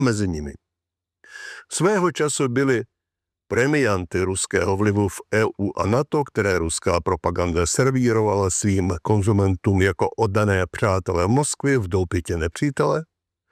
mezi nimi. Svého času byly premianty ruského vlivu v EU a NATO, které ruská propaganda servírovala svým konzumentům jako oddané přátelé Moskvy v doupětě nepřítele,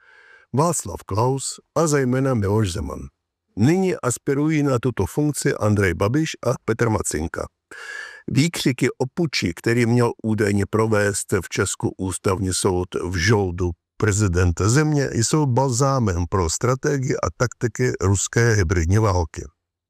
Václav Klaus a zejména Miloš Zeman. Nyní aspirují na tuto funkci Andrej Babiš a Petr Macinka. Výkřiky o puči, který měl údajně provést v Česku ústavní soud v žoldu prezidenta země, jsou balzámem pro strategii a taktiky ruské hybridní války.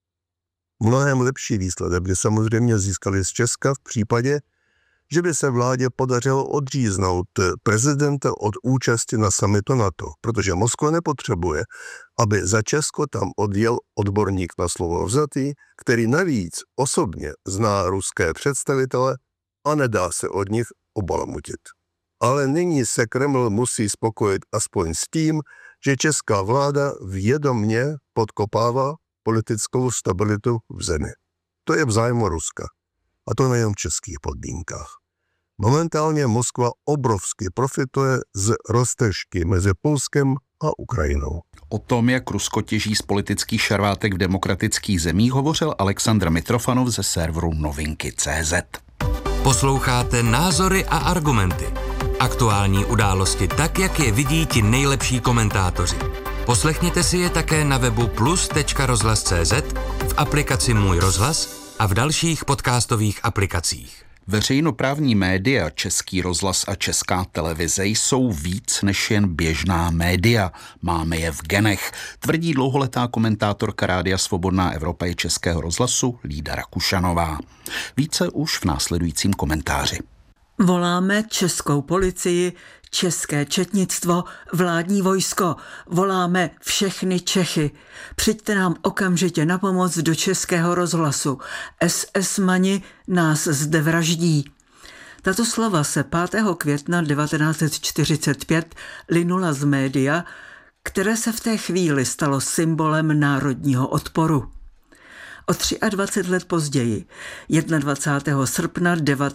Mnohem lepší výsledek by samozřejmě získali z Česka v případě, že by se vládě podařilo odříznout prezidenta od účasti na summitu NATO, protože Moskva nepotřebuje, aby za Česko tam odjel odborník na slovo vzatý, který navíc osobně zná ruské představitele a nedá se od nich obalamutit. Ale nyní se Kreml musí spokojit aspoň s tím, že česká vláda vědomě podkopává politickou stabilitu v zemi. To je v zájmu Ruska. A to nejen v českých podmínkách. Momentálně Moskva obrovsky profituje z roztržky mezi Polskem a Ukrajinou. O tom, jak Rusko těží z politických šarvátek v demokratických zemích, hovořil Alexandr Mitrofanov ze serveru Novinky.cz. Posloucháte Názory a argumenty. Aktuální události tak, jak je vidí ti nejlepší komentátoři. Poslechněte si je také na webu plus.rozhlas.cz, v aplikaci Můj rozhlas a v dalších podcastových aplikacích. Veřejnoprávní média, Český rozhlas a Česká televize jsou víc než jen běžná média. Máme je v genech, tvrdí dlouholetá komentátorka Rádia Svobodná Evropa i Českého rozhlasu Lída Rakušanová. Více už v následujícím komentáři. Voláme českou policii, české četnictvo, vládní vojsko. Voláme všechny Čechy. Přijďte nám okamžitě na pomoc do Českého rozhlasu. SS-mani nás zde vraždí. Tato slova se 5. května 1945 linula z média, které se v té chvíli stalo symbolem národního odporu. O 23 let později, 21. srpna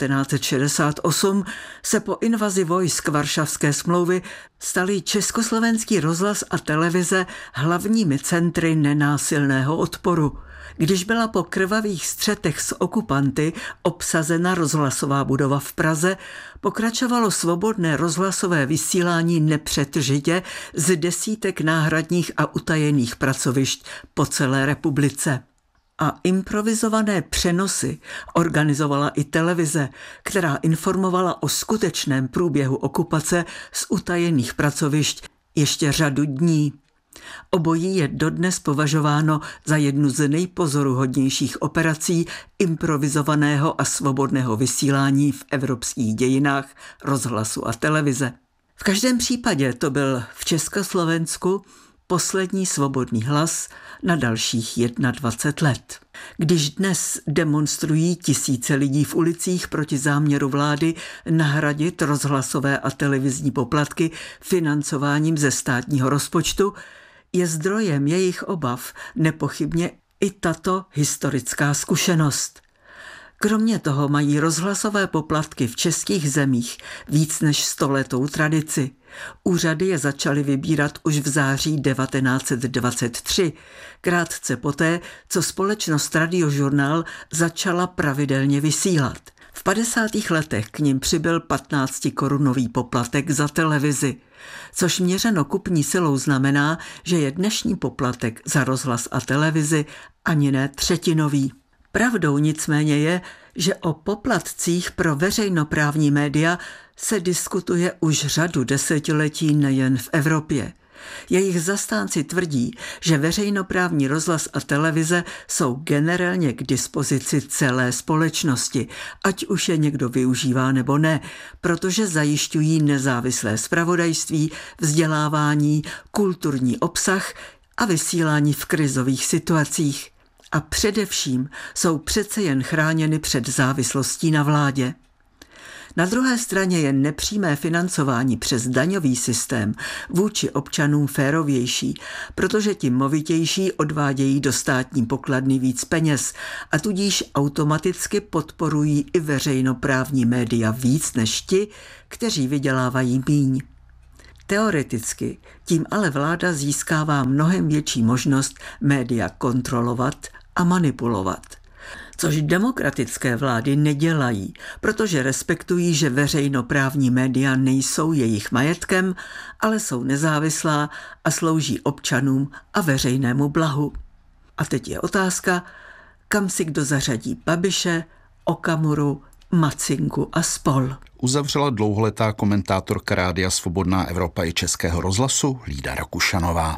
1968, se po invazi vojsk Varšavské smlouvy staly Československý rozhlas a televize hlavními centry nenásilného odporu. Když byla po krvavých střetech s okupanty obsazena rozhlasová budova v Praze, pokračovalo svobodné rozhlasové vysílání nepřetržitě z desítek náhradních a utajených pracovišť po celé republice. A improvizované přenosy organizovala i televize, která informovala o skutečném průběhu okupace z utajených pracovišť ještě řadu dní. Obojí je dodnes považováno za jednu z nejpozoruhodnějších operací improvizovaného a svobodného vysílání v evropských dějinách rozhlasu a televize. V každém případě to byl v Československu poslední svobodný hlas na dalších 21 let. Když dnes demonstrují tisíce lidí v ulicích proti záměru vlády nahradit rozhlasové a televizní poplatky financováním ze státního rozpočtu, je zdrojem jejich obav nepochybně i tato historická zkušenost. Kromě toho mají rozhlasové poplatky v českých zemích víc než 100letou tradici. Úřady je začaly vybírat už v září 1923, krátce poté, co společnost Radiožurnál začala pravidelně vysílat. V 50. letech k nim přibyl 15korunový poplatek za televizi, což měřeno kupní silou znamená, že je dnešní poplatek za rozhlas a televizi ani ne třetinový. Pravdou nicméně je, že o poplatcích pro veřejnoprávní média se diskutuje už řadu desetiletí nejen v Evropě. Jejich zastánci tvrdí, že veřejnoprávní rozhlas a televize jsou generálně k dispozici celé společnosti, ať už je někdo využívá nebo ne, protože zajišťují nezávislé zpravodajství, vzdělávání, kulturní obsah a vysílání v krizových situacích. A především jsou přece jen chráněny před závislostí na vládě. Na druhé straně je nepřímé financování přes daňový systém vůči občanům férovější, protože ti movitější odvádějí do státní pokladny víc peněz a tudíž automaticky podporují i veřejnoprávní média víc než ti, kteří vydělávají míň. Teoreticky tím ale vláda získává mnohem větší možnost média kontrolovat a manipulovat. Což demokratické vlády nedělají, protože respektují, že veřejnoprávní média nejsou jejich majetkem, ale jsou nezávislá a slouží občanům a veřejnému blahu. A teď je otázka, kam si kdo zařadí Babiše, Okamuru, Macinku a spol. Uzavřela dlouholetá komentátorka Rádia Svobodná Evropa i Českého rozhlasu Lída Rakušanová.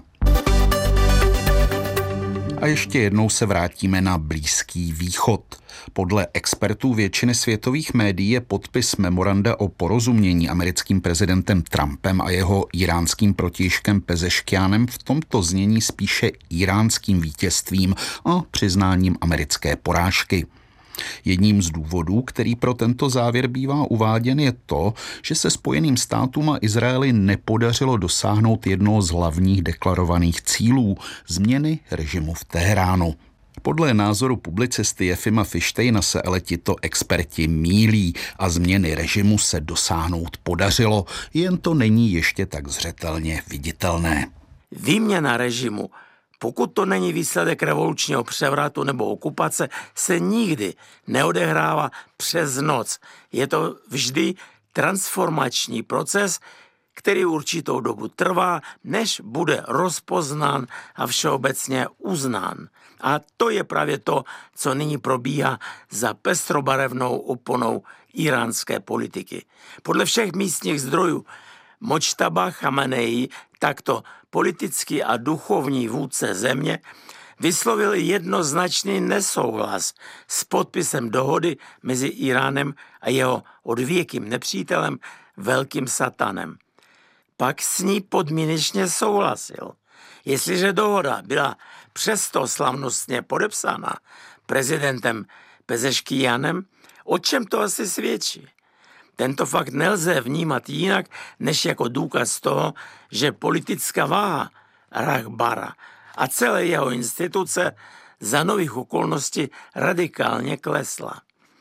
A ještě jednou se vrátíme na Blízký východ. Podle expertů většiny světových médií je podpis memoranda o porozumění americkým prezidentem Trumpem a jeho iránským protějškem Pezeškianem v tomto znění spíše iránským vítězstvím a přiznáním americké porážky. Jedním z důvodů, který pro tento závěr bývá uváděn, je to, že se Spojeným státům a Izraeli nepodařilo dosáhnout jednoho z hlavních deklarovaných cílů – změny režimu v Teheránu. Podle názoru publicisty Jefima Fištejna se ale tito experti mýlí a změny režimu se dosáhnout podařilo, jen to není ještě tak zřetelně viditelné. Výměna režimu, pokud to není výsledek revolučního převratu nebo okupace, se nikdy neodehrává přes noc. Je to vždy transformační proces, který určitou dobu trvá, než bude rozpoznán a všeobecně uznán. A to je právě to, co nyní probíhá za pestrobarevnou oponou iránské politiky. Podle všech místních zdrojů Močtaba Chamenei, takto politický a duchovní vůdce země, vyslovil jednoznačný nesouhlas s podpisem dohody mezi Iránem a jeho odvěkým nepřítelem Velkým satanem. Pak s ní podmínečně souhlasil. Jestliže dohoda byla přesto slavnostně podepsána prezidentem Pezeškianem, o čem to asi svědčí? Tento fakt nelze vnímat jinak, než jako důkaz toho, že politická váha Rahbara a celé jeho instituce za nových okolností radikálně klesla.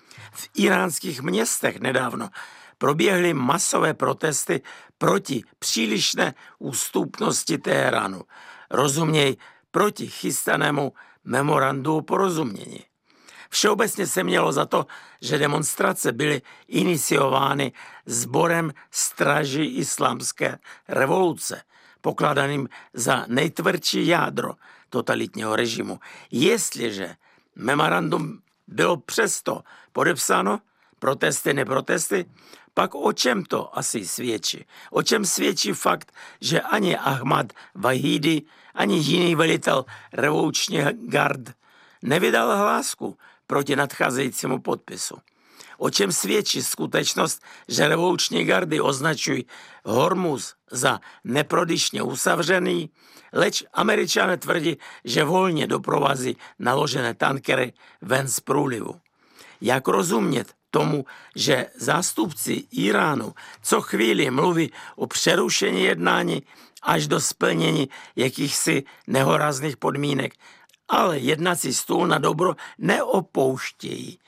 V iránských městech nedávno proběhly masové protesty proti přílišné ústupnosti Teheránu, rozuměj proti chystanému memorandu o porozumění. Všeobecně se mělo za to, že demonstrace byly iniciovány sborem Stráží islámské revoluce, pokládaným za nejtvrdší jádro totalitního režimu. Jestliže memorandum bylo přesto podepsáno, protesty, neprotesty, pak o čem to asi svědčí? O čem svědčí fakt, že ani Ahmad Vahidi, ani jiný velitel revoluční gard nevydal hlásku proti nadcházejícímu podpisu? O čem svědčí skutečnost, že revoluční gardy označují Hormuz za neprodyšně uzavřený, leč Američané tvrdí, že volně doprovází naložené tankery ven z průlivu? Jak rozumět tomu, že zástupci Iránu co chvíli mluví o přerušení jednání až do splnění jakýchsi nehorazných podmínek, ale jednací stůl na dobro neopouštějí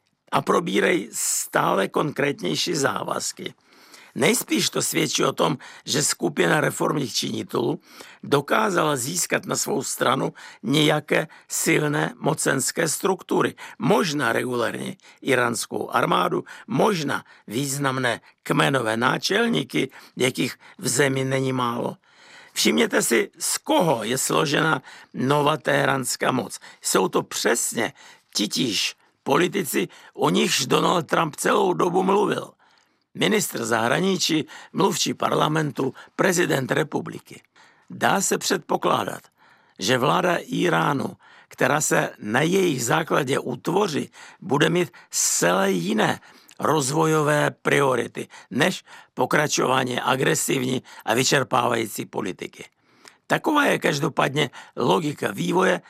a probírají stále konkrétnější závazky? Nejspíš to svědčí o tom, že skupina reformních činitelů dokázala získat na svou stranu nějaké silné mocenské struktury, možná regulárně iránskou armádu, možná významné kmenové náčelníky, jakých v zemi není málo. Všimněte si, z koho je složena nová teheránská moc. Jsou to přesně titíž politici, o nichž Donald Trump celou dobu mluvil. Ministr zahraničí, mluvčí parlamentu, prezident republiky. Dá se předpokládat, že vláda Iránu, která se na jejich základě utvoří, bude mít zcela jiné rozvojové priority než pokračování agresivní a vyčerpávající politiky. Taková je každopádně logika vývoje,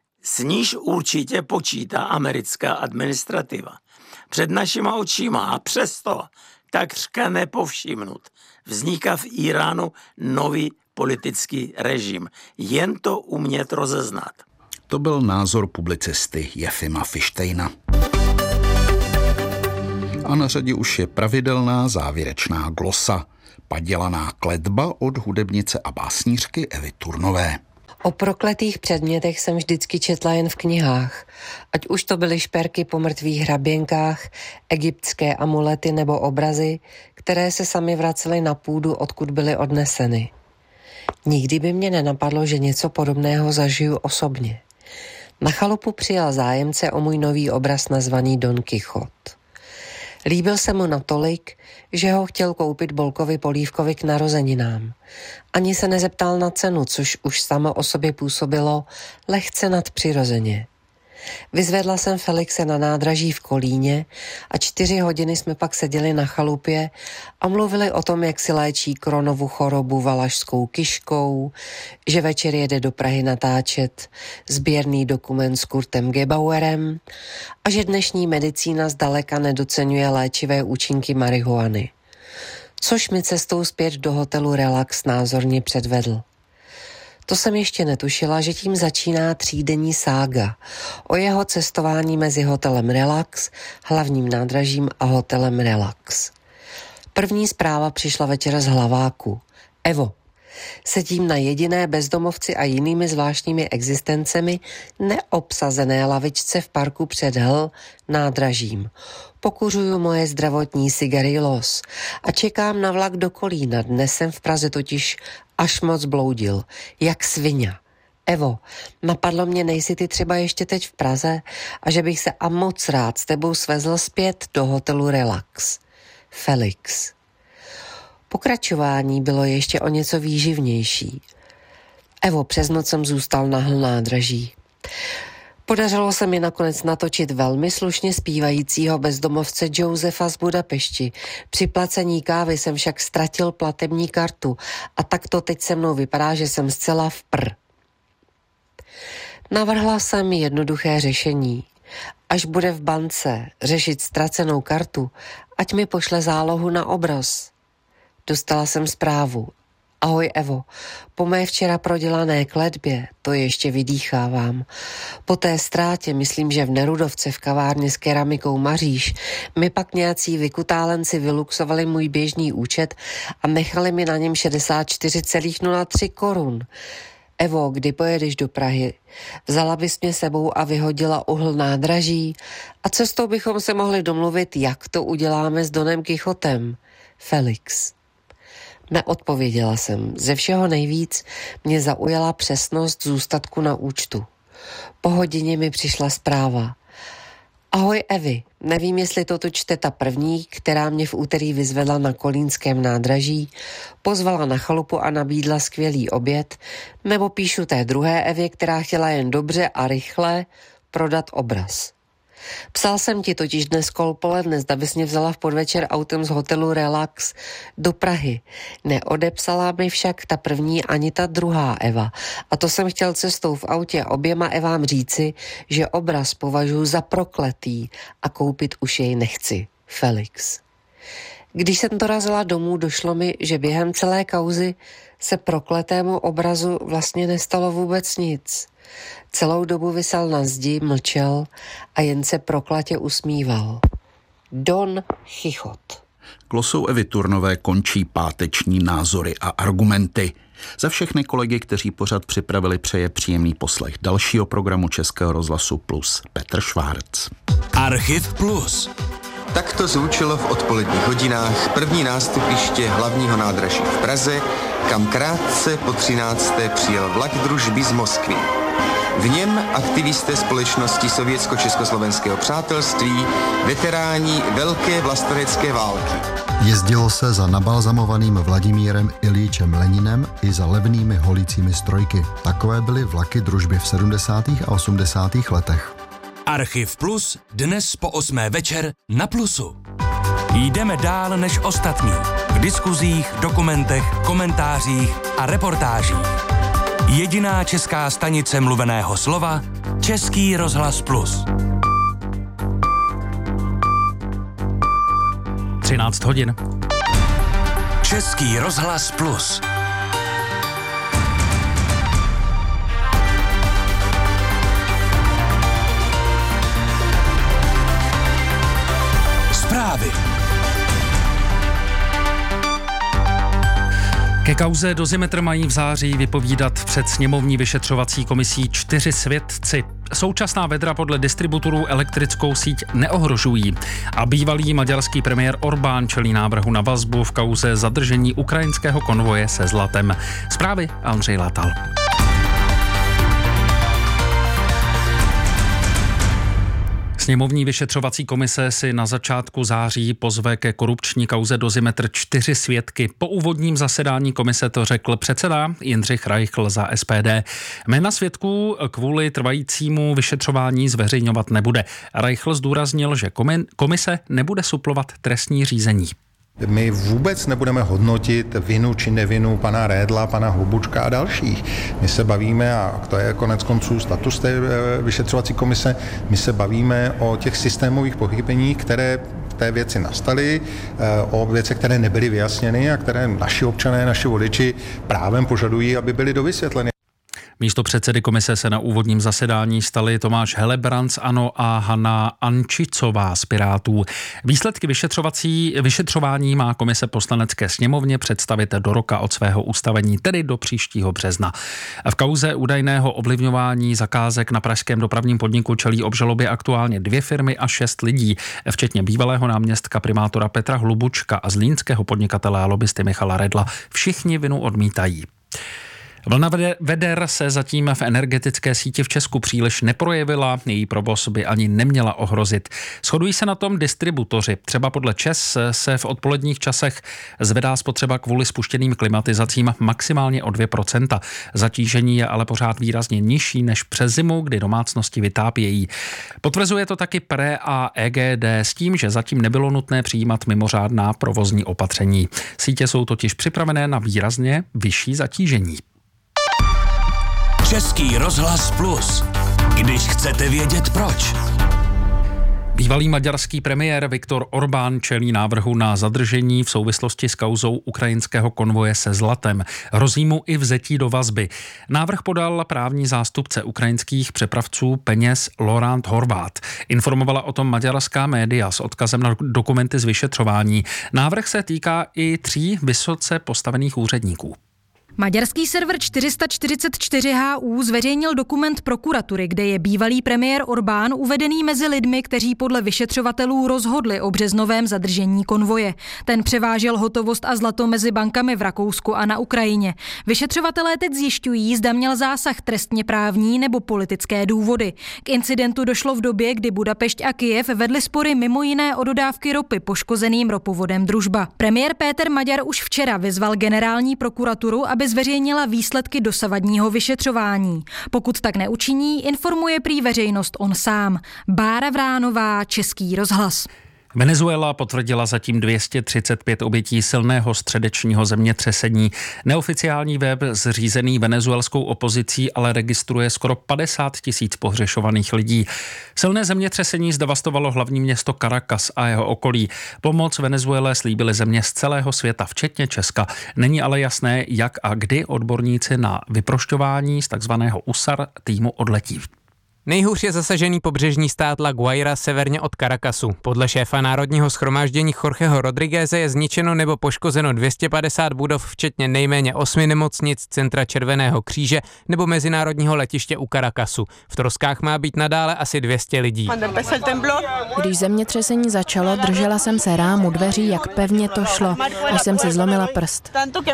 s níž určitě počítá americká administrativa. Před našima očima a přesto takřka nepovšimnut vzniká v Iránu nový politický režim. Jen to umět rozeznat. To byl názor publicisty Jefima Fištejna. A na řadě už je pravidelná závěrečná glosa. Padělaná kletba od hudebnice a básnířky Evy Turnové. O prokletých předmětech jsem vždycky četla jen v knihách. Ať už to byly šperky po mrtvých hraběnkách, egyptské amulety nebo obrazy, které se sami vracely na půdu, odkud byly odneseny. Nikdy by mě nenapadlo, že něco podobného zažiju osobně. Na chalupu přijel zájemce o můj nový obraz nazvaný Don Quixote. Líbil se mu natolik, že ho chtěl koupit Bolkovi Polívkovi k narozeninám. Ani se nezeptal na cenu, což už samo o sobě působilo lehce nadpřirozeně. Vyzvedla jsem Felixe na nádraží v Kolíně a 4 hodiny jsme pak seděli na chalupě a mluvili o tom, jak si léčí Crohnovu chorobu valašskou kyškou, že večer jede do Prahy natáčet sběrný dokument s Kurtem Gebauerem a že dnešní medicína zdaleka nedoceňuje léčivé účinky marihuany. Což mi cestou zpět do hotelu Relax názorně předvedl. To jsem ještě netušila, že tím začíná 3denní sága o jeho cestování mezi hotelem Relax, hlavním nádražím a hotelem Relax. První zpráva přišla večer z Hlaváku. Evo, sedím na jediné bezdomovci a jinými zvláštními existencemi neobsazené lavičce v parku před nádražím. Pokuřuju moje zdravotní cigary Los a čekám na vlak do Kolína. Dnes jsem v Praze totiž až moc bloudil, jak svině. Evo, napadlo mě, nejsi ty třeba ještě teď v Praze a že bych se a moc rád s tebou svezl zpět do hotelu Relax. Felix. Pokračování bylo ještě o něco výživnější. Evo, přes noc jsem zůstal na nádraží. Podařilo se mi nakonec natočit velmi slušně zpívajícího bezdomovce Josefa z Budapešti. Při placení kávy jsem však ztratil platební kartu a tak to teď se mnou vypadá, že jsem zcela vpr. Navrhla jsem jednoduché řešení. Až bude v bance řešit ztracenou kartu, ať mi pošle zálohu na obraz. Dostala jsem zprávu. Ahoj Evo, po mé včera prodělané kletbě, to ještě vydýchávám. Po té ztrátě, myslím, že v Nerudovce v kavárně s keramikou Maříš, mi pak nějací vykutálenci vyluxovali můj běžný účet a nechali mi na něm 64,03 korun. Evo, kdy pojedeš do Prahy? Vzala bys mě sebou a vyhodila uhl nádraží a cestou bychom se mohli domluvit, jak to uděláme s Donem Quixotem. Felix. Neodpověděla jsem. Ze všeho nejvíc mě zaujala přesnost zůstatku na účtu. Po hodině mi přišla zpráva. Ahoj Evi, nevím, jestli to tu čte ta první, která mě v úterý vyzvedla na kolínském nádraží, pozvala na chalupu a nabídla skvělý oběd, nebo píšu té druhé Evě, která chtěla jen dobře a rychle prodat obraz. Psal jsem ti totiž dnes poledne, zda bys mě vzala v podvečer autem z hotelu Relax do Prahy. Neodepsala mi však ta první ani ta druhá Eva. A to jsem chtěl cestou v autě oběma Evám říci, že obraz považuji za prokletý a koupit už jej nechci. Felix. Když jsem dorazila domů, došlo mi, že během celé kauzy se prokletému obrazu vlastně nestalo vůbec nic. Celou dobu visel na zdi, mlčel a jen se proklatě usmíval. Don Quixote. Glosou Evy Turnové končí páteční názory a argumenty. Za všechny kolegy, kteří pořad připravili, přeje příjemný poslech dalšího programu Českého rozhlasu Plus Petr Švárc. Archiv Plus. Tak to zvučilo v odpoledních hodinách první nástupiště hlavního nádraží v Praze, kam krátce po 13. přijel vlak družby z Moskvy. V něm aktivisté společnosti Sovětsko-československého přátelství, veteráni Velké vlastenecké války. Jezdilo se za nabalzamovaným Vladimírem Iljičem Leninem i za levnými holicími strojky. Takové byly vlaky družby v 70. a 80. letech. Archiv Plus dnes po 8. večer na Plusu. Jdeme dál než ostatní. V diskuzích, dokumentech, komentářích a reportážích. Jediná česká stanice mluveného slova Český rozhlas Plus. 13 hodin. Český rozhlas Plus. Zprávy. Kauze Dozimetr mají v září vypovídat před sněmovní vyšetřovací komisí 4 svědci. Současná vedra podle distributorů elektrickou síť neohrožují a bývalý maďarský premiér Orbán čelí návrhu na vazbu v kauze zadržení ukrajinského konvoje se zlatem. Zprávy Andřej Latal. Sněmovní vyšetřovací komise si na začátku září pozve ke korupční kauze Dozimetr 4 svědky. Po úvodním zasedání komise to řekl předseda Jindřich Reichl za SPD. Jména svědků kvůli trvajícímu vyšetřování zveřejňovat nebude. Reichl zdůraznil, že komise nebude suplovat trestní řízení. My vůbec nebudeme hodnotit vinu či nevinu pana Redla, pana Hlubučka a dalších. My se bavíme, a to je konec konců status té vyšetřovací komise, my se bavíme o těch systémových pochybeních, které v té věci nastaly, o věcech, které nebyly vyjasněny a které naši občané, naši voliči právem požadují, aby byly dovysvětleny. Místo předsedy komise se na úvodním zasedání stali Tomáš Helebrant z ANO a Hana Ančicová z Pirátů. Výsledky vyšetřování má komise Poslanecké sněmovně představit do roka od svého ustavení, tedy do příštího března. V kauze údajného ovlivňování zakázek na pražském dopravním podniku čelí obžalobě aktuálně 2 firmy a 6 lidí, včetně bývalého náměstka primátora Petra Hlubučka a zlínského podnikatele a lobbysty Michala Redla. Všichni vinu odmítají. Vlna veder se zatím v energetické síti v Česku příliš neprojevila, její provoz by ani neměla ohrozit. Shodují se na tom distributoři. Třeba podle ČEZ se v odpoledních časech zvedá spotřeba kvůli spuštěným klimatizacím maximálně o 2%. Zatížení je ale pořád výrazně nižší než přes zimu, kdy domácnosti vytápějí. Potvrzuje to taky PRE a EGD s tím, že zatím nebylo nutné přijímat mimořádná provozní opatření. Sítě jsou totiž připravené na výrazně vyšší zatížení. Český rozhlas Plus. Když chcete vědět proč. Bývalý maďarský premiér Viktor Orbán čelí návrhu na zadržení v souvislosti s kauzou ukrajinského konvoje se zlatem. Hrozí mu i vzetí do vazby. Návrh podal právní zástupce ukrajinských přepravců peněz Laurent Horváth. Informovala o tom maďarská média s odkazem na dokumenty z vyšetřování. Návrh se týká i 3 vysoce postavených úředníků. Maďarský server 444HU zveřejnil dokument prokuratury, kde je bývalý premiér Orbán uvedený mezi lidmi, kteří podle vyšetřovatelů rozhodli o březnovém zadržení konvoje. Ten převážel hotovost a zlato mezi bankami v Rakousku a na Ukrajině. Vyšetřovatelé teď zjišťují, zda měl zásah trestně právní nebo politické důvody. K incidentu došlo v době, kdy Budapešť a Kyjev vedly spory mimo jiné o dodávky ropy poškozeným ropovodem Družba. Premiér Péter Maďar už včera vyzval generální prokuraturu, aby zveřejnila výsledky dosavadního vyšetřování. Pokud tak neučiní, informuje prý veřejnost on sám. Bára Vránová, Český rozhlas. Venezuela potvrdila zatím 235 obětí silného středečního zemětřesení. Neoficiální web zřízený venezuelskou opozicí ale registruje skoro 50 000 pohřešovaných lidí. Silné zemětřesení zdevastovalo hlavní město Caracas a jeho okolí. Pomoc Venezuele slíbily země z celého světa, včetně Česka. Není ale jasné, jak a kdy odborníci na vyprošťování z takzvaného USAR týmu odletí. Nejhůř je zasažený pobřežní stát La Guaira severně od Caracasu. Podle šéfa Národního shromáždění Jorgeho Rodrigueze je zničeno nebo poškozeno 250 budov, včetně nejméně 8 nemocnic, centra Červeného kříže nebo mezinárodního letiště u Caracasu. V troskách má být nadále asi 200 lidí. Když zemětřesení začalo, držela jsem se rámu dveří, jak pevně to šlo, až jsem si zlomila prst.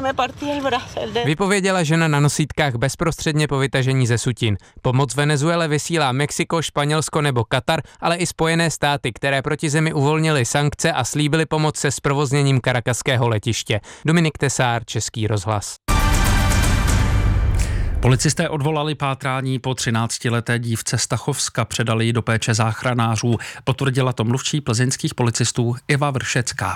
Vypověděla žena na nosítkách bezprostředně po vytažení ze sutin. Pomoc Venezuele vysílá Mexiko, Španělsko nebo Katar, ale i Spojené státy, které proti zemi uvolnily sankce a slíbily pomoc se zprovozněním karakaského letiště. Dominik Tesár, Český rozhlas. Policisté odvolali pátrání po 13leté dívce z Tachovska, předali ji do péče záchranářů. Potvrdila to mluvčí plzeňských policistů Iva Vršecká.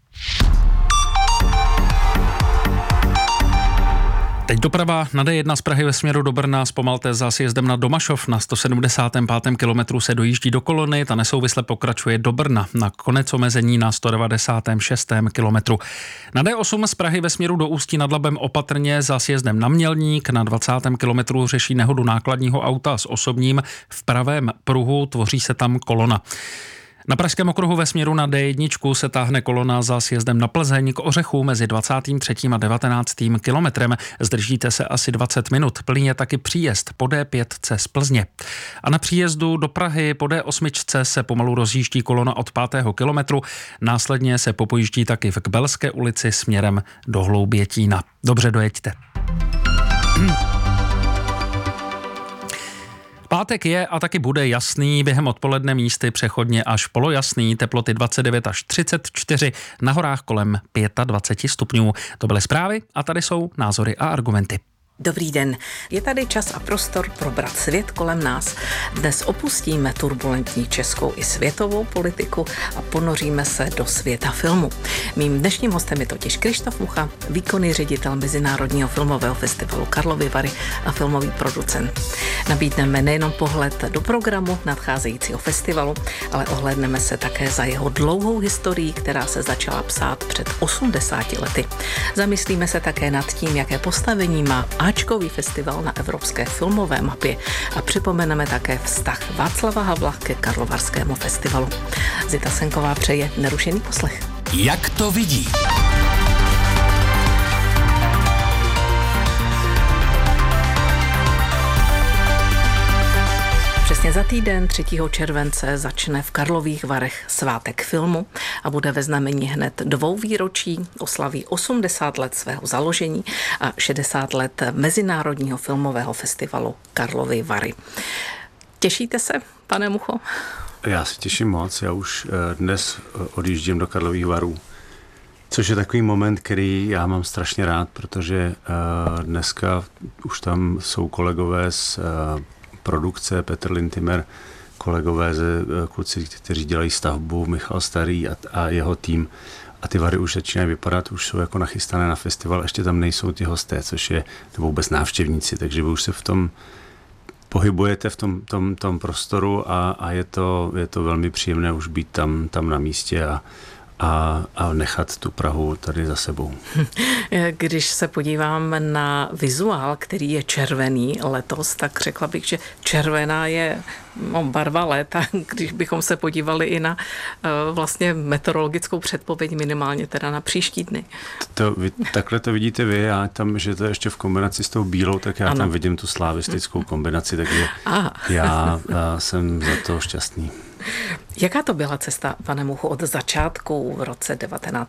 Teď doprava na D1 z Prahy ve směru do Brna, zpomalte za sjezdem na Domašov. Na 175. kilometru se dojíždí do Kolony, ta nesouvisle pokračuje do Brna. Na konec omezení na 196. kilometru. Na D8 z Prahy ve směru do Ústí nad Labem opatrně za sjezdem na Mělník. Na 20. kilometru řeší nehodu nákladního auta s osobním. V pravém pruhu tvoří se tam kolona. Na Pražském okruhu ve směru na D1 se táhne kolona za sjezdem na Plzeň k Ořechu mezi 23. a 19. kilometrem. Zdržíte se asi 20 minut. Plný je taky příjezd po D5 z Plzně. A na příjezdu do Prahy po D8 se pomalu rozjíždí kolona od 5. kilometru. Následně se popojíždí taky v Kbelské ulici směrem do Hloubětína. Dobře dojeďte. Pátek je a taky bude jasný, během odpoledne místy přechodně až polojasný, teploty 29 až 34, na horách kolem 25 stupňů. To byly zprávy a tady jsou názory a argumenty. Dobrý den. Je tady čas a prostor probrat svět kolem nás. Dnes opustíme turbulentní českou i světovou politiku a ponoříme se do světa filmu. Mým dnešním hostem je totiž Krištof Mucha, výkonný ředitel Mezinárodního filmového festivalu Karlovy Vary a filmový producent. Nabídneme nejenom pohled do programu nadcházejícího festivalu, ale ohlédneme se také za jeho dlouhou historií, která se začala psát před 80 lety. Zamyslíme se také nad tím, jaké postavení má Ačkový festival na evropské filmové mapě a připomeneme také vztah Václava Havla ke Karlovarskému festivalu. Zita Senková přeje nerušený poslech. Jak to vidí? Přesně za týden 3. července začne v Karlových Varech svátek filmu a bude ve znamení hned 2 výročí. Oslaví 80 let svého založení a 60 let Mezinárodního filmového festivalu Karlovy Vary. Těšíte se, pane Mucho? Já se těším moc. Já už dnes odjíždím do Karlových Varů, což je takový moment, který já mám strašně rád, protože dneska už tam jsou kolegové z produkce, Petr Lintimer, kolegové kluci, kteří dělají stavbu, Michal Starý a jeho tým. A ty Vary už začínají vypadat, už jsou jako nachystané na festival, ještě tam nejsou ty hosté, což je, nebo vůbec návštěvníci, takže vy už se v tom pohybujete v tom prostoru a je to velmi příjemné už být tam na místě a nechat tu Prahu tady za sebou. Když se podívám na vizuál, který je červený letos, tak řekla bych, že červená je barva léta, když bychom se podívali i na vlastně meteorologickou předpověď, minimálně teda na příští dny. Takhle to vidíte vy, já tam, že to je ještě v kombinaci s tou bílou, tak já tam vidím tu slavistickou kombinaci, takže já jsem za to šťastný. Jaká to byla cesta, pane Muchu, od začátku v roce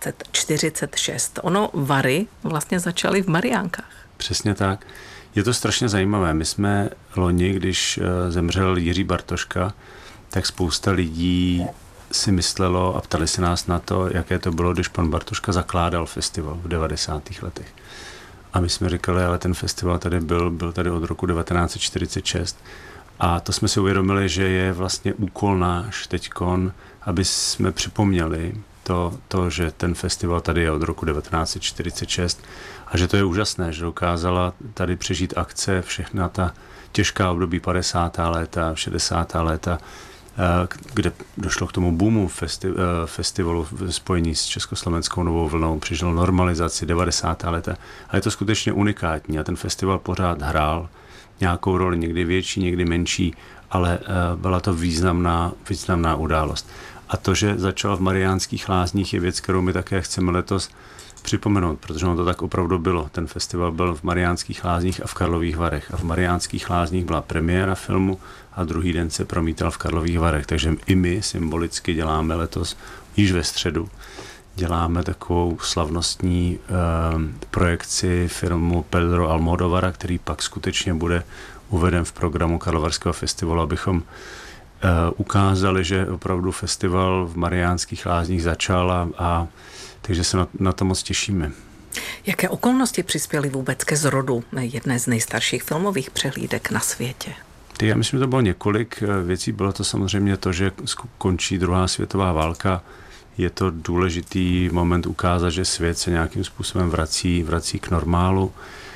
1946? Ono Vary vlastně začaly v Mariánkách. Přesně tak. Je to strašně zajímavé. My jsme loni, když zemřel Jiří Bartoška, tak spousta lidí si myslelo a ptali se nás na to, jaké to bylo, když pan Bartoška zakládal festival v 90. letech. A my jsme říkali, ale ten festival tady byl tady od roku 1946. A to jsme si uvědomili, že je vlastně úkol náš teďkon, aby jsme připomněli to, že ten festival tady je od roku 1946 a že to je úžasné, že dokázala tady přežít akce, všechna ta těžká období 50. léta, 60. léta, kde došlo k tomu boomu festivalu v spojení s Československou novou vlnou, přežil normalizaci 90. léta a je to skutečně unikátní a ten festival pořád hrál nějakou roli, někdy větší, někdy menší, ale byla to významná událost. A to, že začal v Mariánských Lázních, je věc, kterou my také chceme letos připomenout, protože ono to tak opravdu bylo. Ten festival byl v Mariánských Lázních a v Karlových Varech. A v Mariánských Lázních byla premiéra filmu a druhý den se promítal v Karlových Varech. Takže i my symbolicky děláme letos, již ve středu, děláme takovou slavnostní projekci filmu Pedro Almodovara, který pak skutečně bude uveden v programu Karlovarského festivalu, abychom ukázali, že opravdu festival v Mariánských Lázních začal a takže se na to moc těšíme. Jaké okolnosti přispěly vůbec ke zrodu jedné z nejstarších filmových přehlídek na světě? Já myslím, že to bylo několik věcí. Bylo to samozřejmě to, že končí druhá světová válka. Je to důležitý moment ukázat, že svět se nějakým způsobem vrací k normálu.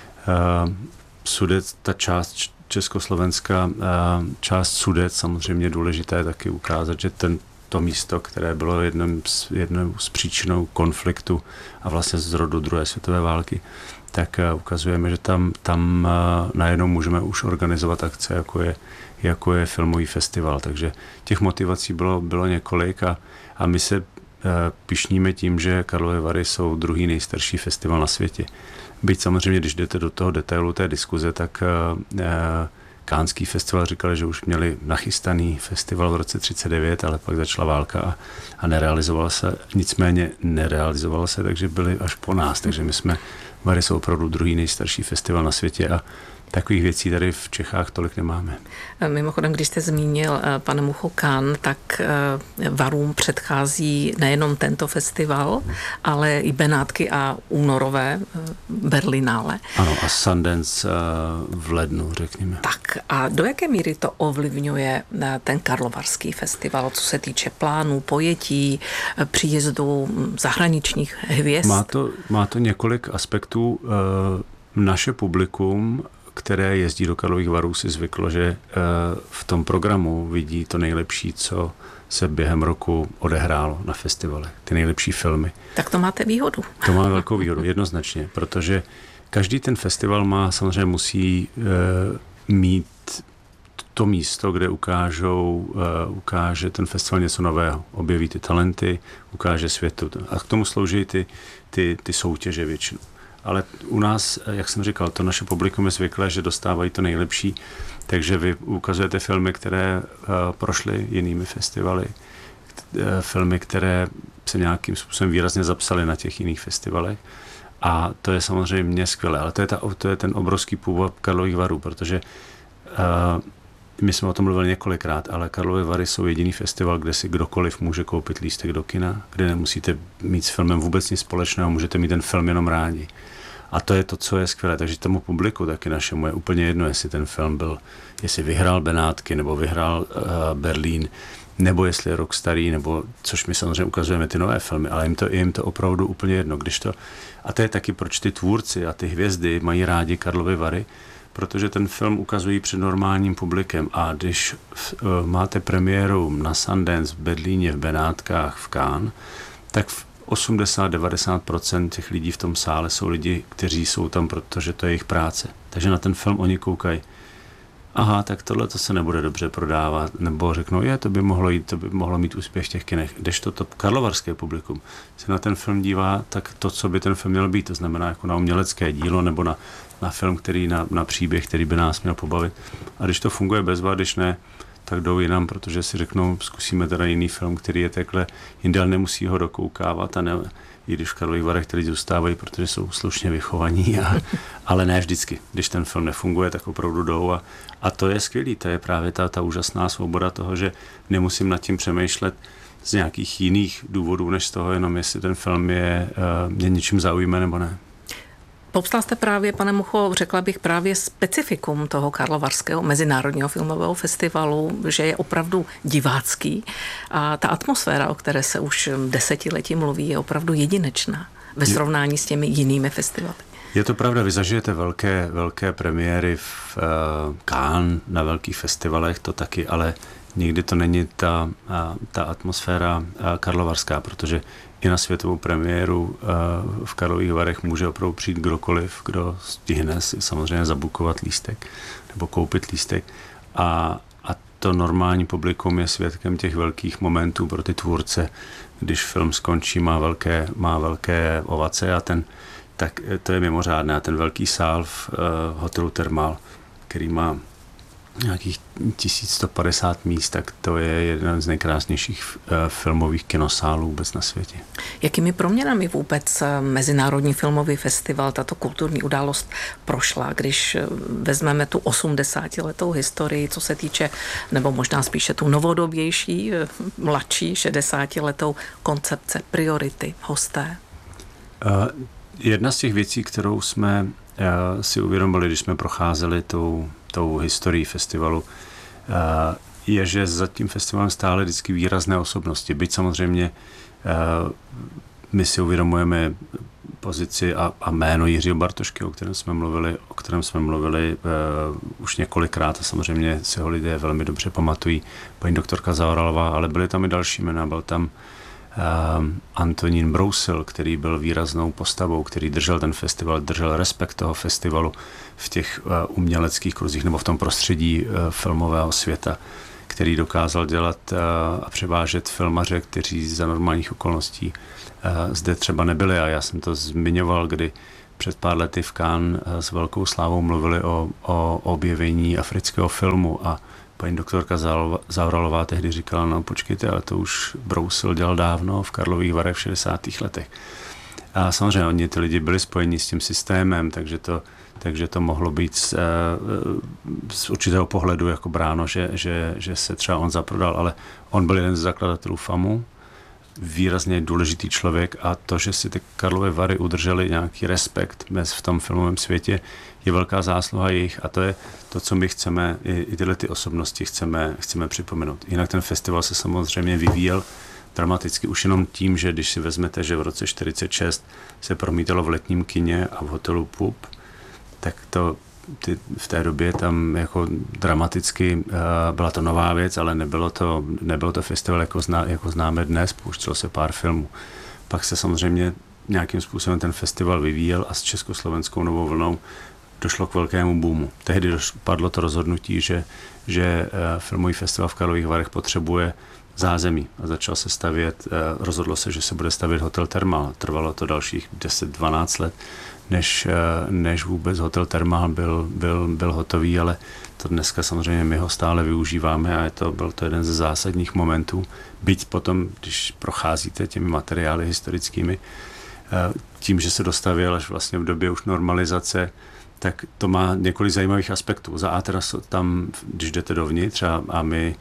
Sudec, ta část Československa, část Sudec, samozřejmě důležité je taky ukázat, že to místo, které bylo jednou z příčinou konfliktu a vlastně z rodu druhé světové války, tak ukazujeme, že tam najednou můžeme už organizovat akce, jako je filmový festival. Takže těch motivací bylo několik a my se pyšníme tím, že Karlovy Vary jsou druhý nejstarší festival na světě. Byť samozřejmě, když jdete do toho detailu té diskuze, tak Canneský festival říkali, že už měli nachystaný festival v roce 1939, ale pak začala válka a nerealizovala se. Nicméně nerealizovala se, takže byli až po nás. Takže Vary jsou opravdu druhý nejstarší festival na světě a takových věcí tady v Čechách tolik nemáme. Mimochodem, když jste zmínil, pane Mucho, Cannes, tak Varům předchází nejenom tento festival, ale i Benátky a únorové Berlinále. Ano, a Sundance v lednu, řekněme. Tak a do jaké míry to ovlivňuje ten Karlovarský festival, co se týče plánů, pojetí, příjezdu zahraničních hvězd? Má to několik aspektů. Naše publikum, které jezdí do Karlových Varů, si zvyklo, že v tom programu vidí to nejlepší, co se během roku odehrálo na festivale. Ty nejlepší filmy. Tak to máte výhodu. To má velkou výhodu, jednoznačně, protože každý ten festival samozřejmě musí mít to místo, kde ukáže ten festival něco nového. Objeví ty talenty, ukáže světu. A k tomu slouží ty soutěže většinou. Ale u nás, jak jsem říkal, to naše publikum je zvyklé, že dostávají to nejlepší, takže vy ukazujete filmy, které prošly jinými festivaly, filmy, které se nějakým způsobem výrazně zapsaly na těch jiných festivalech a to je samozřejmě skvělé, ale to je ten obrovský původ Karlových Varů, protože my jsme o tom mluvili několikrát, ale Karlovy Vary jsou jediný festival, kde si kdokoliv může koupit lístek do kina, kde nemusíte mít s filmem vůbec nic společného, můžete mít ten film jenom rádi. A to je to, co je skvělé. Takže tomu publiku taky našemu je úplně jedno, jestli ten film jestli vyhrál Benátky, nebo vyhrál Berlín, nebo jestli je rok starý, nebo, což my samozřejmě ukazujeme ty nové filmy, ale jim to opravdu úplně jedno. A to je taky, proč ty tvůrci a ty hvězdy mají rádi Karlovy Vary, protože ten film ukazují před normálním publikem a když máte premiéru na Sundance v Berlíně, v Benátkách, v Cannes, tak 80-90% těch lidí v tom sále jsou lidi, kteří jsou tam, protože to je jejich práce. Takže na ten film oni koukají. Aha, tak tohle to se nebude dobře prodávat, nebo řeknou, to by mohlo mít úspěch v těch kinech. Kdežto to karlovarské publikum se na ten film dívá, tak to, co by ten film měl být, to znamená jako na umělecké dílo nebo na film, na příběh, který by nás měl pobavit. A když to funguje bezva, když ne, tak jdou jinam, protože si řeknou, zkusíme teda jiný film, který je takhle, jinde, ale nemusí ho dokoukávat, i když v Karlových Varech ty lidi zůstávají, protože jsou slušně vychovaní, ale ne vždycky. Když ten film nefunguje, tak opravdu jdou a to je skvělý, to je právě ta úžasná svoboda toho, že nemusím nad tím přemýšlet z nějakých jiných důvodů, než z toho, jenom jestli ten film mě něčím zaujme nebo ne. Popsal jste právě, pane Mucho, řekla bych právě specifikum toho Karlovarského mezinárodního filmového festivalu, že je opravdu divácký a ta atmosféra, o které se už desetiletí mluví, je opravdu jedinečná ve srovnání s těmi jinými festivaly. Je to pravda, vy zažijete velké premiéry v Cannes na velkých festivalech, to taky, ale nikdy to není ta atmosféra karlovarská, protože i na světovou premiéru v Karlových Varech může opravdu přijít kdokoliv, kdo stihne si samozřejmě zabukovat lístek nebo koupit lístek a to normální publikum je svědkem těch velkých momentů pro ty tvůrce, když film skončí, má velké ovace tak to je mimořádné. A ten velký sál v hotelu Thermal, který má nějakých 1150 míst, tak to je jeden z nejkrásnějších filmových kinosálů vůbec na světě. Jakými proměnami vůbec Mezinárodní filmový festival, tato kulturní událost prošla, když vezmeme tu 80letou historii, co se týče, nebo možná spíše tu novodobější, mladší 60letou koncepce, priority, hosté? Jedna z těch věcí, kterou jsme si uvědomili, když jsme procházeli tou historií festivalu, je, že za tím festivalem stále vždycky výrazné osobnosti. Byť samozřejmě my si uvědomujeme pozici a jméno Jiřího Bartošky, o kterém jsme mluvili už několikrát a samozřejmě si ho lidé velmi dobře pamatují, paní doktorka Zaoralová, ale byly tam i další jména, byl tam Antonín Brousil, který byl výraznou postavou, který držel ten festival, držel respekt toho festivalu v těch uměleckých kruzích nebo v tom prostředí filmového světa, který dokázal dělat a převážet filmaře, kteří za normálních okolností zde třeba nebyli. A já jsem to zmiňoval, kdy před pár lety v Cannes s velkou slávou mluvili o objevení afrického filmu a paní doktorka Zaoralová tehdy říkala, no počkejte, ale to už Brousil dělal dávno v Karlových Varech v 60. letech. A samozřejmě oni ty lidi byli spojeni s tím systémem, takže to mohlo být z určitého pohledu jako bráno, že se třeba on zaprodal, ale on byl jeden z zakladatelů FAMu, výrazně důležitý člověk a to, že si ty Karlovy Vary udrželi nějaký respekt v tom filmovém světě, je velká zásluha jejich a to je to, co my chceme, i tyhle ty osobnosti chceme připomenout. Jinak ten festival se samozřejmě vyvíjel dramaticky už jenom tím, že když si vezmete, že v roce 1946 se promítalo v letním kině a v hotelu Pup, tak v té době tam jako dramaticky byla to nová věc, ale nebylo to festival jako známe dnes, pouštělo se pár filmů. Pak se samozřejmě nějakým způsobem ten festival vyvíjel a s československou novou vlnou došlo k velkému boomu. Tehdy padlo to rozhodnutí, že filmový festival v Karlových Varech potřebuje zázemí a začal se stavět, rozhodlo se, že se bude stavět hotel Thermal. Trvalo to dalších 10-12 let, než vůbec hotel Thermal byl hotový, ale to dneska samozřejmě my ho stále využíváme a byl to jeden ze zásadních momentů. Byť potom, když procházíte těmi materiály historickými, tím, že se dostavěl až vlastně v době už normalizace, tak to má několik zajímavých aspektů. Za A teda tam, když jdete dovnitř a my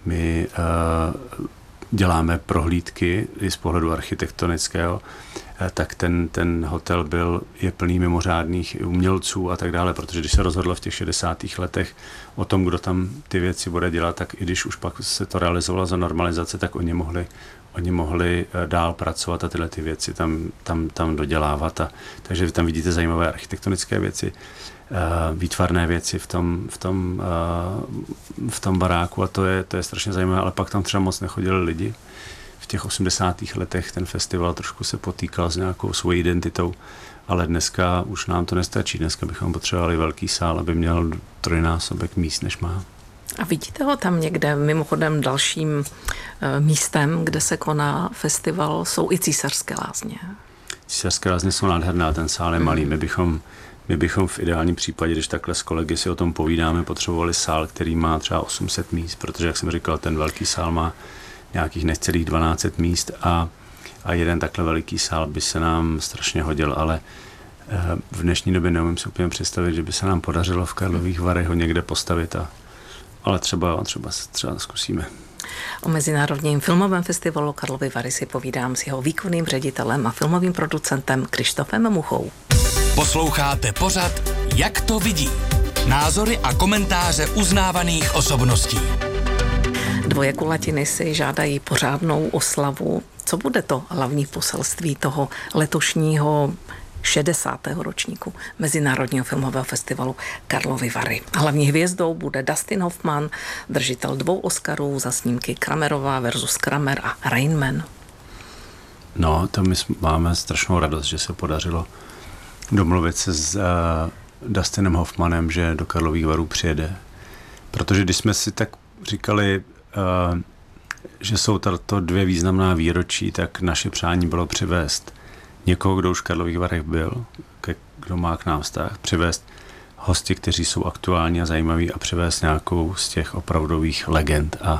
děláme prohlídky i z pohledu architektonického, tak ten hotel je plný mimořádných umělců a tak dále, protože když se rozhodlo v těch 60. letech o tom, kdo tam ty věci bude dělat, tak i když už pak se to realizovalo za normalizace, tak oni mohli dál pracovat a tyhle ty věci tam dodělávat. Takže vy tam vidíte zajímavé architektonické věci, výtvarné věci v tom baráku a to je strašně zajímavé, ale pak tam třeba moc nechodili lidi. V těch 80. letech ten festival trošku se potýkal s nějakou svojí identitou, ale dneska už nám to nestačí. Dneska bychom potřebovali velký sál, aby měl 3násobek míst, než má. A vidíte ho tam někde? Mimochodem dalším místem, kde se koná festival, jsou i Císařské lázně. Císařské lázně jsou nádherné, ten sál je malý. My bychom v ideálním případě, když takhle s kolegy si o tom povídáme, potřebovali sál, který má třeba 800 míst, protože, jak jsem říkal, ten velký sál má nějakých necelých 12 míst a jeden takhle veliký sál by se nám strašně hodil, ale v dnešní době neumím si úplně představit, že by se nám podařilo v Karlových Varech ho někde postavit, ale třeba zkusíme. O Mezinárodním filmovém festivalu Karlovy Vary si povídám s jeho výkonným ředitelem a filmovým producentem Krištofem Muchou. Posloucháte pořad Jak to vidí? Názory a komentáře uznávaných osobností. Dvoje kulatiny si žádají pořádnou oslavu. Co bude to hlavní poselství toho letošního 60. ročníku Mezinárodního filmového festivalu Karlovy Vary? Hlavní hvězdou bude Dustin Hoffman, držitel 2 Oscarů za snímky Kramerová versus Kramer a Rain Man. No, to my máme strašnou radost, že se podařilo domluvit se s Dustinem Hoffmanem, že do Karlových Varů přijede. Protože když jsme si tak říkali, že jsou to 2 významná výročí, tak naše přání bylo přivést někoho, kdo už v Karlových Varech byl, kdo má k nám vztah, přivést hosty, kteří jsou aktuální a zajímaví a přivést nějakou z těch opravdových legend. A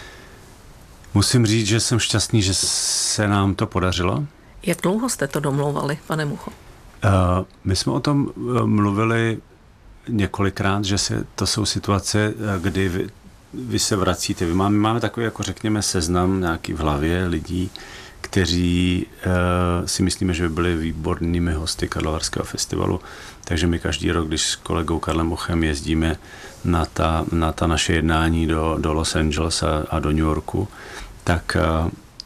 musím říct, že jsem šťastný, že se nám to podařilo. Jak dlouho jste to domlouvali, pane Mucho? My jsme o tom mluvili několikrát, že to jsou situace, kdy vy se vracíte. My máme takový, jako řekněme, seznam nějaký v hlavě lidí, kteří si myslíme, že by byli výbornými hosty Karlovarského festivalu. Takže my každý rok, když s kolegou Karlem Mochem jezdíme na ta naše jednání do Los Angeles a do New Yorku, tak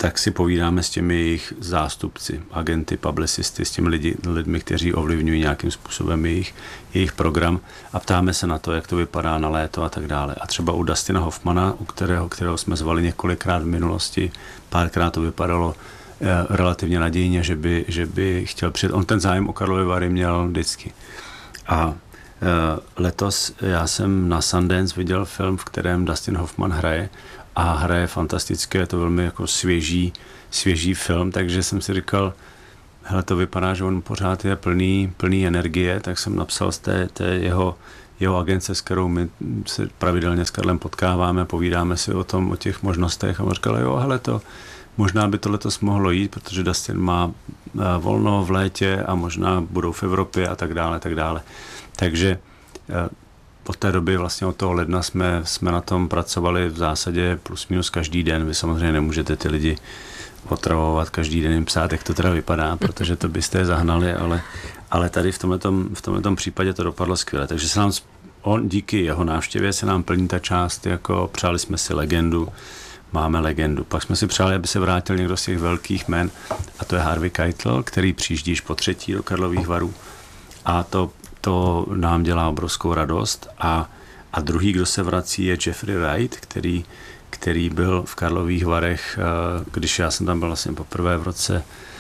tak si povídáme s těmi jejich zástupci, agenty, publicisty, s těmi lidmi, kteří ovlivňují nějakým způsobem jejich program a ptáme se na to, jak to vypadá na léto a tak dále. A třeba u Dustina Hoffmana, u kterého jsme zvali několikrát v minulosti, párkrát to vypadalo relativně nadějně, že by chtěl přijet. On ten zájem o Karlovy Vary měl vždycky. A letos já jsem na Sundance viděl film, v kterém Dustin Hoffman hraje a hraje fantastické, je to velmi jako svěží film, takže jsem si říkal, hele, to vypadá, že on pořád je plný energie, tak jsem napsal z té jeho agence, s kterou my se pravidelně s Karlem potkáváme, povídáme si o těch možnostech a on říkal, jo, hele, možná by to letos mohlo jít, protože Dustin má volno v létě a možná budou v Evropě a tak dále, tak dále. Takže od té doby, vlastně od toho ledna jsme na tom pracovali v zásadě plus minus každý den. Vy samozřejmě nemůžete ty lidi otravovat každý den, jim psát, jak to teda vypadá, protože to byste je zahnali, ale tady v tomto případě to dopadlo skvěle. Takže se nám díky jeho návštěvě se nám plní ta část, jako přáli jsme si legendu, máme legendu. Pak jsme si přáli, aby se vrátil někdo z těch velkých jmen, a to je Harvey Keitel, který přijíždí již po třetí do Karlových Varů. A to nám dělá obrovskou radost. A druhý, kdo se vrací, je Jeffrey Wright, který byl v Karlových Varech, když já jsem tam byl vlastně poprvé v roce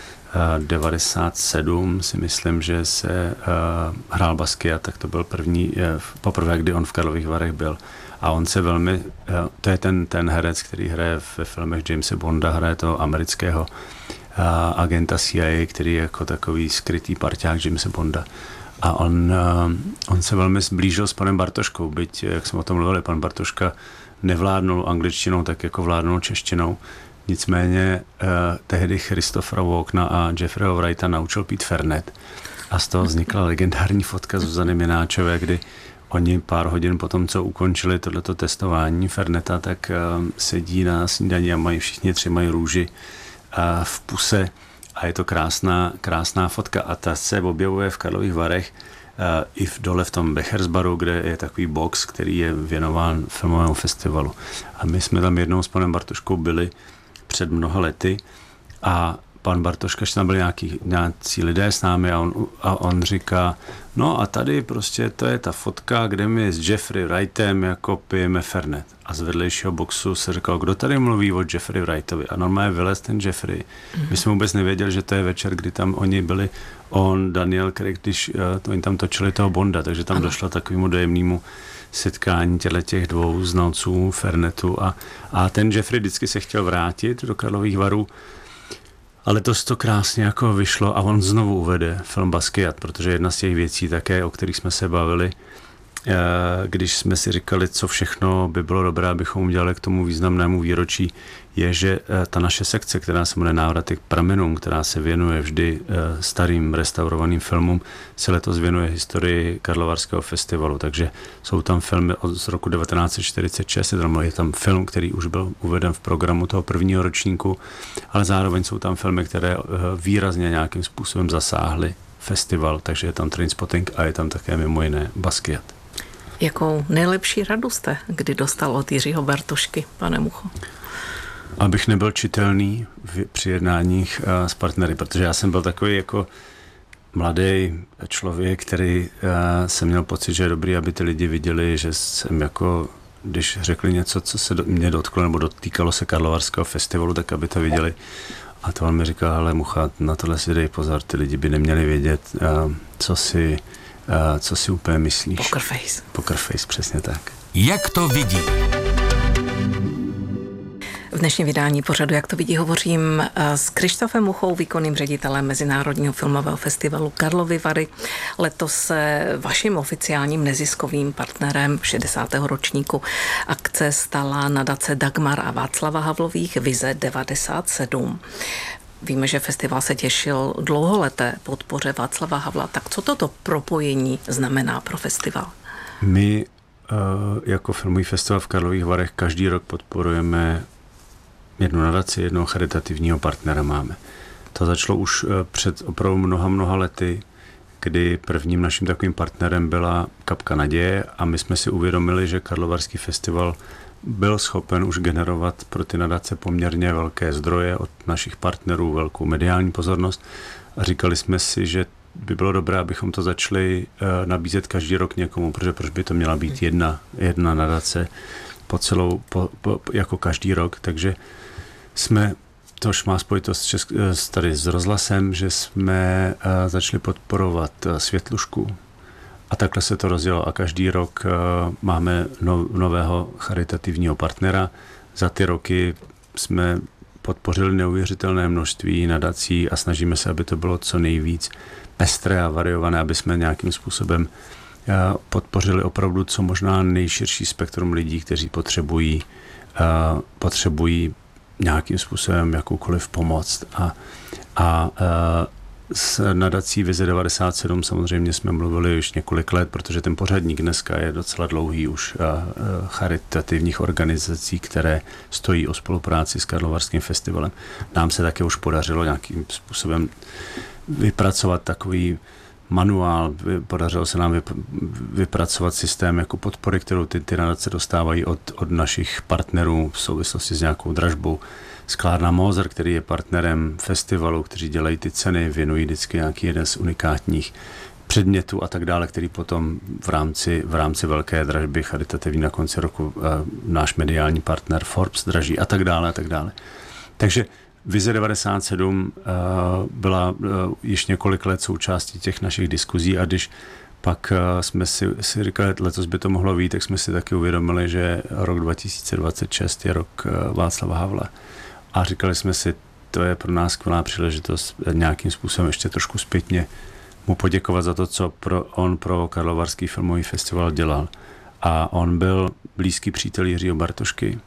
97, si myslím, že se hrál Basquiat, tak to byl poprvé, kdy on v Karlových Varech byl. A on se velmi, to je ten herec, který hraje ve filmech Jamese Bonda, hraje toho amerického agenta CIA, který je jako takový skrytý parťák Jamese Bonda. A on se velmi zblížil s panem Bartoškou, byť, jak jsme o tom mluvili, pan Bartoška nevládnul angličtinou tak, jako vládnul češtinou. Nicméně tehdy Christophera Walkena a Jeffreyho Wrighta naučil pít Fernet. A z toho vznikla legendární fotka Zuzany Mináčové, kdy oni pár hodin potom, co ukončili tohleto testování Ferneta, tak sedí na snídani a všichni tři mají růži v puse. A je to krásná fotka. A ta se objevuje v Karlových Varech i dole v tom Bechersbaru, kde je takový box, který je věnován filmovému festivalu. A my jsme tam jednou s panem Bartoškou byli před mnoha lety a pan Bartoška, že tam byli nějací lidé s námi a on říká, no a tady prostě to je ta fotka, kde my s Jeffrey Wrightem jako pijeme Fernet. A z vedlejšího boxu se říkal, kdo tady mluví o Jeffrey Wrightovi. A normálně vylez ten Jeffrey. My jsme vůbec nevěděli, že to je večer, kdy tam oni byli, Daniel Craig, když oni tam točili toho Bonda, takže tam došlo takovému dojemnému setkání těch dvou znalců Fernetu a ten Jeffrey vždycky se chtěl vrátit do Karlových Varů, ale to krásně jako vyšlo a on znovu uvede film Basquiat, protože jedna z těch věcí také, o kterých jsme se bavili, když jsme si říkali, co všechno by bylo dobré, abychom udělali k tomu významnému výročí, je, že ta naše sekce, která se jmenuje Návraty k pramenům, která se věnuje vždy starým restaurovaným filmům, se letos věnuje historii Karlovarského festivalu. Takže jsou tam filmy z roku 1946, je tam film, který už byl uveden v programu toho prvního ročníku, ale zároveň jsou tam filmy, které výrazně nějakým způsobem zasáhly festival, takže je tam Trainspotting a je tam také mimo jiné Basquiat. Jakou nejlepší radu jste kdy dostal od Jiřího Bartošky, pane Mucho? Abych nebyl čitelný při jednáních s partnery, protože já jsem byl takový jako mladý člověk, který jsem měl pocit, že je dobrý, aby ty lidi viděli, že jsem jako, když řekli něco, co se mě dotklo nebo dotýkalo se Karlovarského festivalu, tak aby to viděli. A to on mi říkal, hele Mucha, na tohle si dej pozor, ty lidi by neměli vědět, co si úplně myslíš. Poker face. Poker face, přesně tak. Jak to vidí? V dnešním vydání pořadu Jak to vidí hovořím s Krištofem Muchou, výkonným ředitelem Mezinárodního filmového festivalu Karlovy Vary. Letos se vaším oficiálním neziskovým partnerem 60. ročníku akce stala nadace Dagmar a Václava Havlových Vize 97. Víme, že festival se těšil dlouholeté podpoře Václava Havla. Tak co toto propojení znamená pro festival? My jako filmový festival v Karlových Varech každý rok podporujeme jednu nadaci, jednoho charitativního partnera máme. To začalo už před opravdu mnoha lety, kdy prvním naším takovým partnerem byla Kapka naděje a my jsme si uvědomili, že Karlovarský festival byl schopen už generovat pro ty nadace poměrně velké zdroje od našich partnerů, velkou mediální pozornost a říkali jsme si, že by bylo dobré, abychom to začali nabízet každý rok někomu, protože proč by to měla být jedna nadace jako každý rok, takže jsme, tož má spojitost tady s rozhlasem, že jsme začali podporovat Světlušku a takhle se to rozjelo a každý rok máme nového charitativního partnera. Za ty roky jsme podpořili neuvěřitelné množství nadací a snažíme se, aby to bylo co nejvíc pestré a variované, aby jsme nějakým způsobem podpořili opravdu co možná nejširší spektrum lidí, kteří potřebují nějakým způsobem jakoukoliv pomoc. A s nadací Vize 97 samozřejmě jsme mluvili už několik let, protože ten pořadník dneska je docela dlouhý už charitativních organizací, které stojí o spolupráci s Karlovarským festivalem. Nám se také už podařilo nějakým způsobem vypracovat takový manuál, podařilo se nám vypracovat systém jako podpory, kterou ty nadace dostávají od našich partnerů v souvislosti s nějakou dražbou. Sklárna Moser, který je partnerem festivalu, kteří dělají ty ceny, věnují vždycky nějaký jeden z unikátních předmětů a tak dále, který potom v rámci velké dražby charitativní na konci roku náš mediální partner Forbes draží a tak dále a tak dále. Takže Vize 97 byla již několik let součástí těch našich diskuzí a když pak jsme si říkali, letos by to mohlo být, tak jsme si taky uvědomili, že rok 2026 je rok Václava Havla. A říkali jsme si, to je pro nás skvělá příležitost nějakým způsobem ještě trošku zpětně mu poděkovat za to, co on pro Karlovarský filmový festival dělal. A on byl blízký přítel Jiřího Bartošky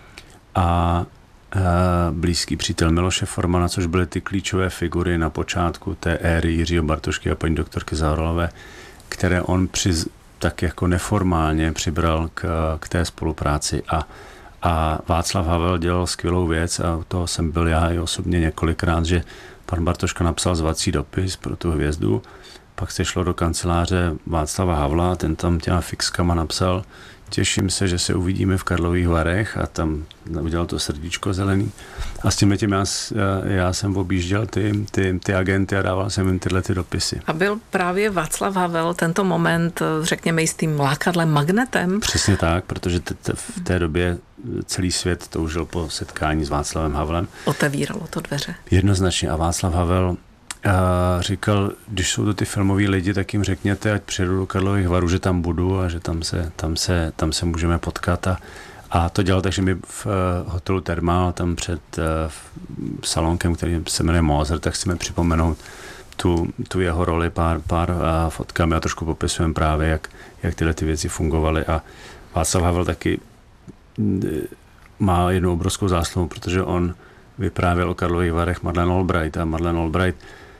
a blízký přítel Miloše Formana, což byly ty klíčové figury na počátku té éry Jiřího Bartošky a paní doktorky Zaoralové, které on tak jako neformálně přibral k té spolupráci. A Václav Havel dělal skvělou věc a u toho jsem byl já i osobně několikrát, že pan Bartoška napsal zvací dopis pro tu hvězdu, pak se šlo do kanceláře Václava Havla, ten tam těma fixkama napsal: těším se, že se uvidíme v Karlových Varech, a tam udělal to srdíčko zelený. A s tím já jsem objížděl ty agenty a dával jsem jim tyhle ty dopisy. A byl právě Václav Havel tento moment, řekněme, jistým lákadlem, magnetem? Přesně tak, protože v té době celý svět toužil po setkání s Václavem Havlem. Otevíralo to dveře. Jednoznačně. A Václav Havel říkal, když jsou to ty filmoví lidi, tak jim řekněte, ať přijedu do Karlových Varů, že tam budu a že tam se můžeme potkat. A to dělal tak, že mi v hotelu Thermal, tam před salonkem, který se jmenuje Moser, tak chceme připomenout tu jeho roli pár fotkami a trošku popisujeme právě, jak tyhle ty věci fungovaly. A Václav Havel taky má jednu obrovskou zásluhu, protože on vyprávěl o Karlových Varech Madeleine Albright a Madeleine Albright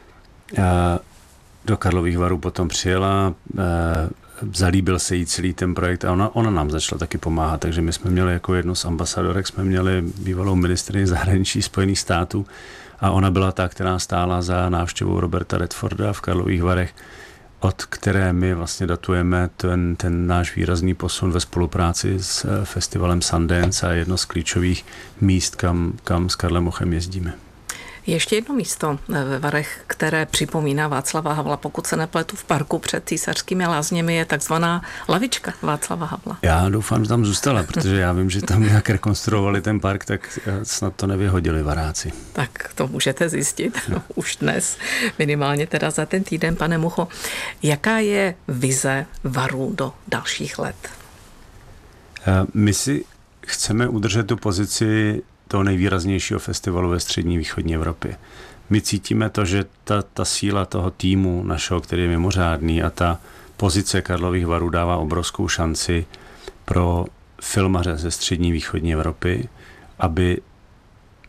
do Karlových Varů potom přijela, zalíbil se jí celý ten projekt a ona nám začala taky pomáhat, takže my jsme měli jako jednu z ambasadorek, jsme měli bývalou ministryni zahraničí Spojených států a ona byla ta, která stála za návštěvou Roberta Redforda v Karlových Varech, od které my vlastně datujeme ten náš výrazný posun ve spolupráci s festivalem Sundance a jedno z klíčových míst, kam s Karlem Mochem jezdíme. Ještě jedno místo ve Varech, které připomíná Václava Havla, pokud se nepletu, v parku před Císařskými lázněmi je takzvaná lavička Václava Havla. Já doufám, že tam zůstala, protože já vím, že tam nějak rekonstruovali ten park, tak snad to nevyhodili Varáci. Tak to můžete zjistit už dnes, minimálně teda za ten týden, pane Mucho. Jaká je vize Varů do dalších let? My si chceme udržet tu pozici toho nejvýraznějšího festivalu ve střední východní Evropě. My cítíme to, že ta síla toho týmu našeho, který je mimořádný, a ta pozice Karlových Varů dává obrovskou šanci pro filmaře ze střední východní Evropy, aby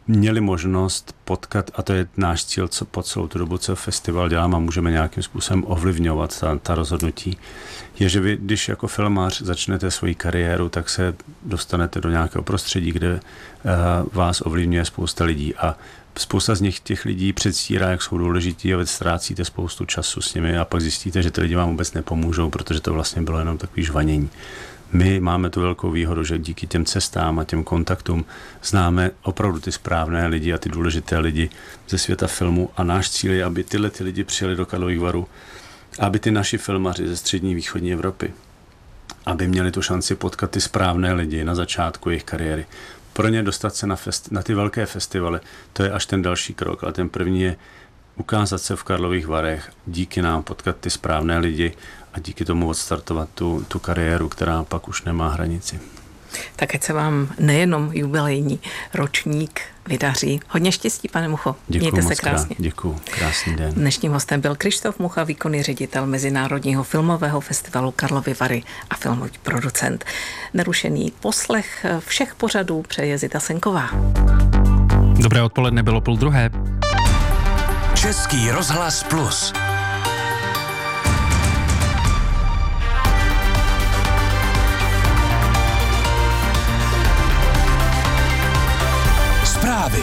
měli možnost potkat, a to je náš cíl, co po celou tu dobu, co festival dělám a můžeme nějakým způsobem ovlivňovat ta rozhodnutí, je, že vy, když jako filmář začnete svoji kariéru, tak se dostanete do nějakého prostředí, kde vás ovlivňuje spousta lidí a spousta z nich těch lidí předstírá, jak jsou důležití a vy ztrácíte spoustu času s nimi a pak zjistíte, že ty lidi vám vůbec nepomůžou, protože to vlastně bylo jenom takový žvanění. My máme tu velkou výhodu, že díky těm cestám a těm kontaktům známe opravdu ty správné lidi a ty důležité lidi ze světa filmu a náš cíl je, aby tyhle ty lidi přijeli do Karlových Varů, aby ty naši filmaři ze střední východní Evropy, aby měli tu šanci potkat ty správné lidi na začátku jejich kariéry. Pro ně dostat se na ty velké festivaly, to je až ten další krok, ale ten první je ukázat se v Karlových Varech, díky nám potkat ty správné lidi a díky tomu odstartovat tu kariéru, která pak už nemá hranici. Tak ať se vám nejenom jubilejní ročník vydaří. Hodně štěstí, pane Mucho. Děkuju, mějte se krásně. Děkuju, krásný den. Dnešním hostem byl Krištof Mucha, výkonný ředitel Mezinárodního filmového festivalu Karlovy Vary a filmový producent. Nerušený poslech všech pořadů přeje Zita Senková. Dobré odpoledne, bylo 12:30. Český rozhlas Plus. Zprávy.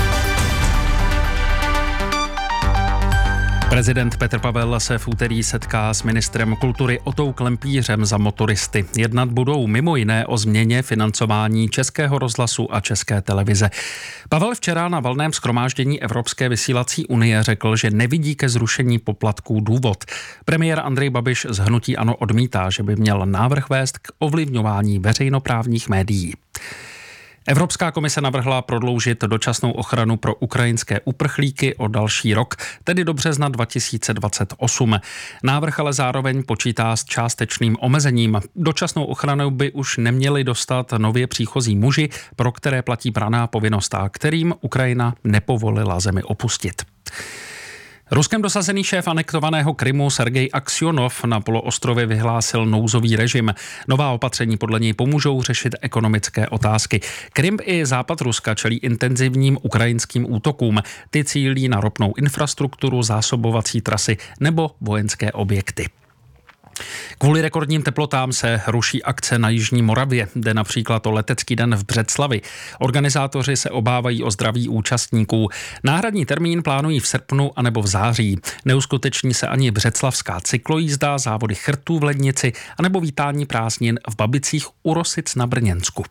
Prezident Petr Pavel se v úterý setká s ministrem kultury Otou Klempířem za motoristy. Jednat budou mimo jiné o změně financování Českého rozhlasu a České televize. Pavel včera na valném shromáždění Evropské vysílací unie řekl, že nevidí ke zrušení poplatků důvod. Premiér Andrej Babiš z hnutí ANO odmítá, že by měl návrh vést k ovlivňování veřejnoprávních médií. Evropská komise navrhla prodloužit dočasnou ochranu pro ukrajinské uprchlíky o další rok, tedy do března 2028. Návrh ale zároveň počítá s částečným omezením. Dočasnou ochranu by už neměli dostat nově příchozí muži, pro které platí branná povinnost a kterým Ukrajina nepovolila zemi opustit. Ruskem dosazený šéf anektovaného Krymu Sergej Aksionov na poloostrově vyhlásil nouzový režim. Nová opatření podle něj pomůžou řešit ekonomické otázky. Krym i západ Ruska čelí intenzivním ukrajinským útokům. Ty cílí na ropnou infrastrukturu, zásobovací trasy nebo vojenské objekty. Kvůli rekordním teplotám se ruší akce na Jižní Moravě. Jde například o letecký den v Břeclavi. Organizátoři se obávají o zdraví účastníků. Náhradní termín plánují v srpnu anebo v září. Neuskuteční se ani břeclavská cyklojízda, závody chrtů v Lednici anebo vítání prázdnin v Babicích u Rosic na Brněnsku.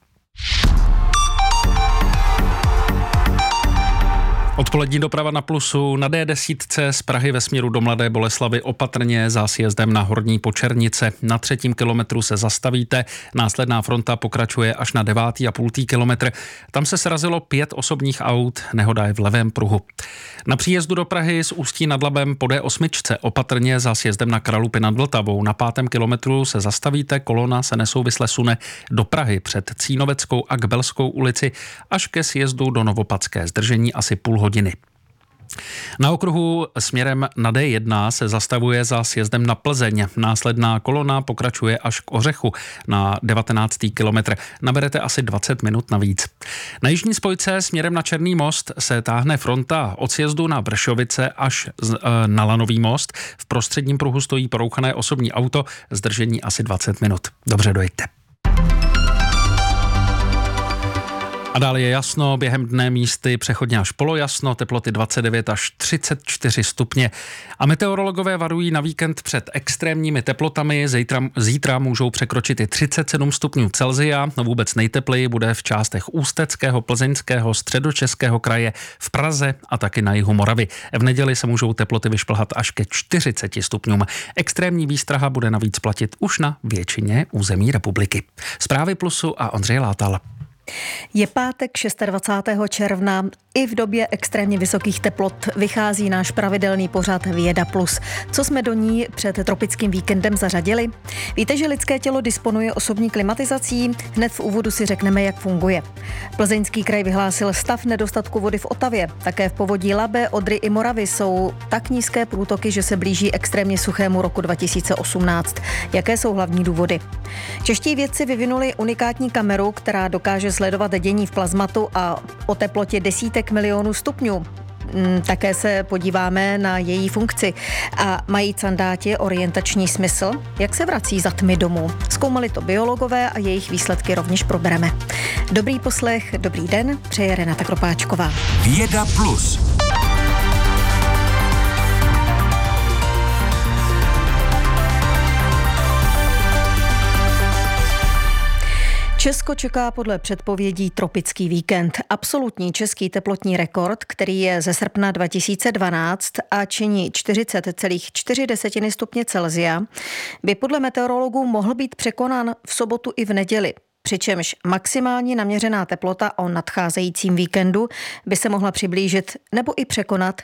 Odpolední doprava na Plusu na D10 z Prahy ve směru do Mladé Boleslavi opatrně za sjezdem na Horní Počernice. Na 3. kilometru se zastavíte, následná fronta pokračuje až na 9,5 kilometr. Tam se srazilo 5 osobních aut, nehoda je v levém pruhu. Na příjezdu do Prahy z Ústí nad Labem po D8 opatrně za sjezdem na Kralupy nad Vltavou. Na 5. kilometru se zastavíte, kolona se nesouvisle sune do Prahy před Cínoveckou a Kbelskou ulici až ke sjezdu do Novopadské. Zdržení asi půl hodiny. Na okruhu směrem na D1 se zastavuje za sjezdem na Plzeň. Následná kolona pokračuje až k Ořechu na 19. kilometr. Naberete asi 20 minut navíc. Na jižní spojce směrem na Černý most se táhne fronta od sjezdu na Vršovice až na Lanový most. V prostředním pruhu stojí porouchané osobní auto, zdržení asi 20 minut. Dobře, dojďte. A dále je jasno, během dne místy přechodně až polojasno, teploty 29 až 34 stupně. A meteorologové varují na víkend před extrémními teplotami. Zítra můžou překročit i 37 stupňů Celsia. Vůbec nejtepleji bude v částech Ústeckého, Plzeňského, Středočeského kraje, v Praze a taky na jihu Moravy. V neděli se můžou teploty vyšplhat až ke 40 stupňům. Extrémní výstraha bude navíc platit už na většině území republiky. Zprávy Plusu a Ondřej Látal. Je pátek 26. června I v době extrémně vysokých teplot vychází náš pravidelný pořad Věda Plus. Co jsme do ní před tropickým víkendem zařadili? Víte, že lidské tělo disponuje osobní klimatizací? Hned v úvodu si řekneme, jak funguje. Plzeňský kraj vyhlásil stav nedostatku vody v Otavě. Také v povodí Labe, Odry i Moravy jsou tak nízké průtoky, že se blíží extrémně suchému roku 2018. Jaké jsou hlavní důvody? Čeští vědci vyvinuli unikátní kameru, která dokáže sledovat dění v plazmatu a o teplotě desítek milionů stupňů. Také se podíváme na její funkci. A mají sandáti orientační smysl? Jak se vrací za tmy domů? Zkoumali to biologové a jejich výsledky rovněž probereme. Dobrý poslech, dobrý den, přeje Renata Kropáčková. Věda Plus. Česko čeká podle předpovědí tropický víkend. Absolutní český teplotní rekord, který je ze srpna 2012 a činí 40,4 stupně Celsia, by podle meteorologů mohl být překonán v sobotu i v neděli. Přičemž maximální naměřená teplota o nadcházejícím víkendu by se mohla přiblížit nebo i překonat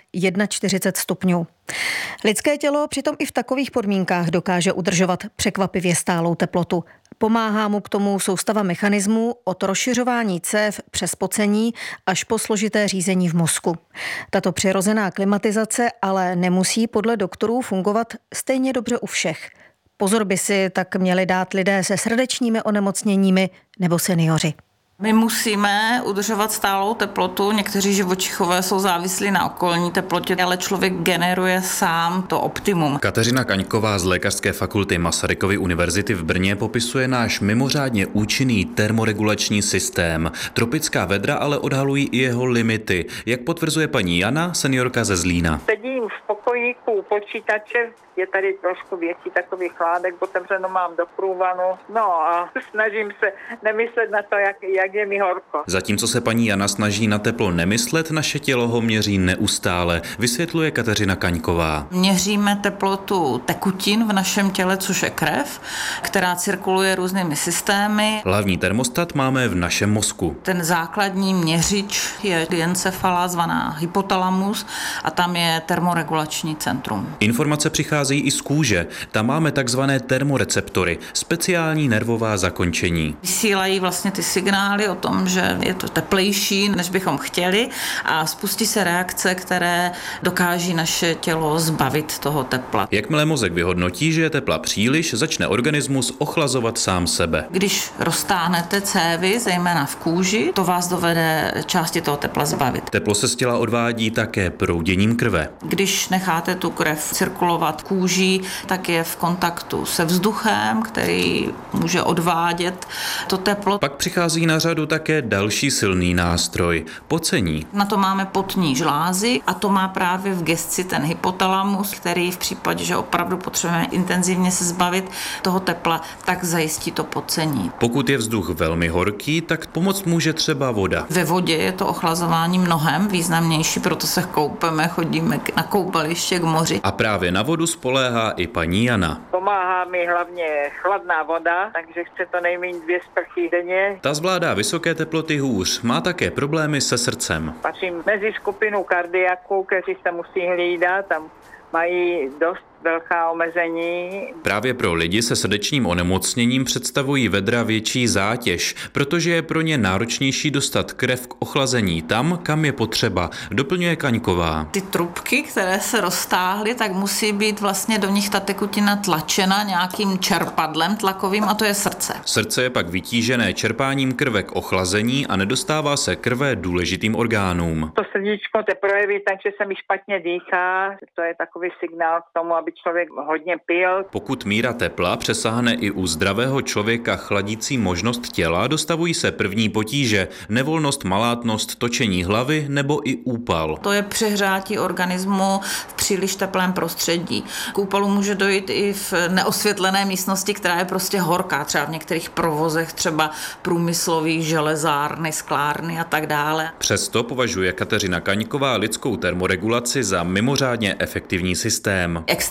41 stupňů. Lidské tělo přitom i v takových podmínkách dokáže udržovat překvapivě stálou teplotu. Pomáhá mu k tomu soustava mechanismů od rozšiřování cév přes pocení až po složité řízení v mozku. Tato přirozená klimatizace ale nemusí podle doktorů fungovat stejně dobře u všech. Pozor by si tak měli dát lidé se srdečními onemocněními nebo seniori. My musíme udržovat stálou teplotu. Někteří živočichové jsou závislí na okolní teplotě, ale člověk generuje sám to optimum. Kateřina Kaňková z Lékařské fakulty Masarykovy univerzity v Brně popisuje náš mimořádně účinný termoregulační systém. Tropická vedra ale odhalují i jeho limity. Jak potvrzuje paní Jana, seniorka ze Zlína. Sedím v pokojíku u počítače, je tady trošku větší takový chládek, otevřeno mám do průvanu, no a snažím se nemyslet na to, jak je mi horko. Zatímco se paní Jana snaží na teplo nemyslet, naše tělo ho měří neustále, vysvětluje Kateřina Kaňková. Měříme teplotu tekutin v našem těle, což je krev, která cirkuluje různými systémy. Hlavní termostat máme v našem mozku. Ten základní měřič je diencefala, zvaná hypotalamus, a tam je termoregulační centrum. Informace přichází i z kůže. Tam máme takzvané termoreceptory, speciální nervová zakončení. Vysílají vlastně ty signály o tom, že je to teplejší, než bychom chtěli, a spustí se reakce, které dokáží naše tělo zbavit toho tepla. Jakmile mozek vyhodnotí, že je tepla příliš, začne organismus ochlazovat sám sebe. Když roztáhnete cévy, zejména v kůži, to vás dovede části toho tepla zbavit. Teplo se z těla odvádí také prouděním krve. Když necháte tu krev cirkulovat kůží, tak je v kontaktu se vzduchem, který může odvádět to teplo. Pak přichází na řadu také další silný nástroj – pocení. Na to máme potní žlázy a to má právě v gesci ten hypotalamus, který v případě, že opravdu potřebujeme intenzivně se zbavit toho tepla, tak zajistí to pocení. Pokud je vzduch velmi horký, tak pomoct může třeba voda. Ve vodě je to ochlazování mnohem významnější, proto se koupeme, chodíme na koupaliště k moři. A právě na vodu spoléhá i paní Jana. Pomáhá mi hlavně chladná voda, takže chce to nejméně 2 sprchy denně. Ta zvládá vysoké teploty hůř, má také problémy se srdcem. Patřím mezi skupinu kardiaků, kteří se musí hlídat, tam mají dost velká omezení. Právě pro lidi se srdečním onemocněním představují vedra větší zátěž, protože je pro ně náročnější dostat krev k ochlazení tam, kam je potřeba, doplňuje Kaňková. Ty trubky, které se roztáhly, tak musí být vlastně do nich ta tekutina tlačena nějakým čerpadlem tlakovým, a to je srdce. Srdce je pak vytížené čerpáním krve k ochlazení a nedostává se krve důležitým orgánům. To srdíčko te projeví, takže se mi špatně dýchá, to je takový signál k tomu, aby člověk hodně pil. Pokud míra tepla přesáhne i u zdravého člověka chladicí možnost těla, dostavují se první potíže, nevolnost, malátnost, točení hlavy nebo i úpal. To je přehřátí organismu v příliš teplém prostředí. K úpalu může dojít i v neosvětlené místnosti, která je prostě horká, třeba v některých provozech, třeba průmyslových, železárny, sklárny a tak dále. Přesto považuje Kateřina Kaňková lidskou termoregulaci za mimořádně efektivní systém. Extra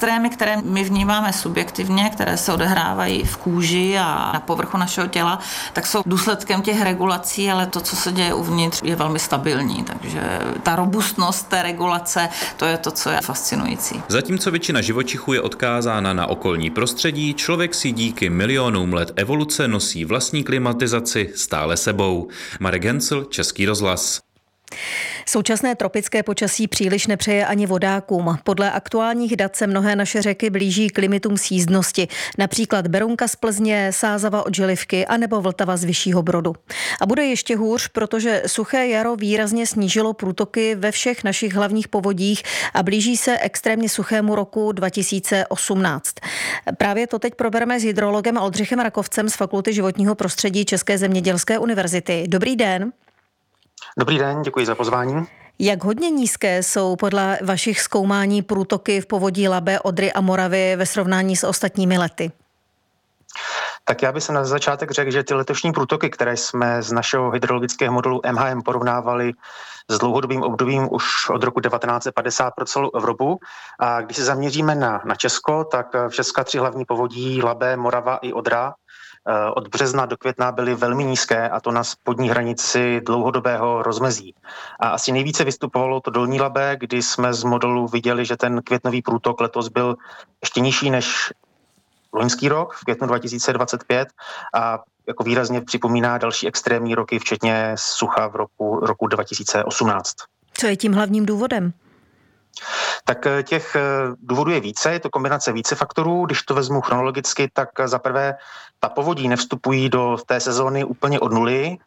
extrémy, které my vnímáme subjektivně, které se odehrávají v kůži a na povrchu našeho těla, tak jsou důsledkem těch regulací, ale to, co se děje uvnitř, je velmi stabilní. Takže ta robustnost té regulace, to je to, co je fascinující. Zatímco většina živočichů je odkázána na okolní prostředí, člověk si díky milionům let evoluce nosí vlastní klimatizaci stále sebou. Marek Hencl, Český rozhlas. Současné tropické počasí příliš nepřeje ani vodákům. Podle aktuálních dat se mnohé naše řeky blíží k limitům sjízdnosti. Například Berounka z Plzně, Sázava od Želivky anebo Vltava z Vyššího Brodu. A bude ještě hůř, protože suché jaro výrazně snížilo průtoky ve všech našich hlavních povodích a blíží se extrémně suchému roku 2018. Právě to teď probereme s hydrologem Oldřichem Rakovcem z Fakulty životního prostředí České zemědělské univerzity. Dobrý den. Dobrý den, děkuji za pozvání. Jak hodně nízké jsou podle vašich zkoumání průtoky v povodí Labe, Odry a Moravy ve srovnání s ostatními lety? Tak já bych na začátek řekl, že ty letošní průtoky, které jsme z našeho hydrologického modelu MHM porovnávali s dlouhodobým obdobím už od roku 1950 pro celou Evropu. A když se zaměříme na Česko, tak všechna 3 hlavní povodí Labe, Morava i Odra od března do května byly velmi nízké, a to na spodní hranici dlouhodobého rozmezí. A asi nejvíce vystupovalo to Dolní Labe, kdy jsme z modelu viděli, že ten květnový průtok letos byl ještě nižší než loňský rok, v květnu 2025, a jako výrazně připomíná další extrémní roky, včetně sucha v roku 2018. Co je tím hlavním důvodem? Tak těch důvodů je více, je to kombinace více faktorů. Když to vezmu chronologicky, tak za prvé ta povodí nevstupují do té sezóny úplně od nuly.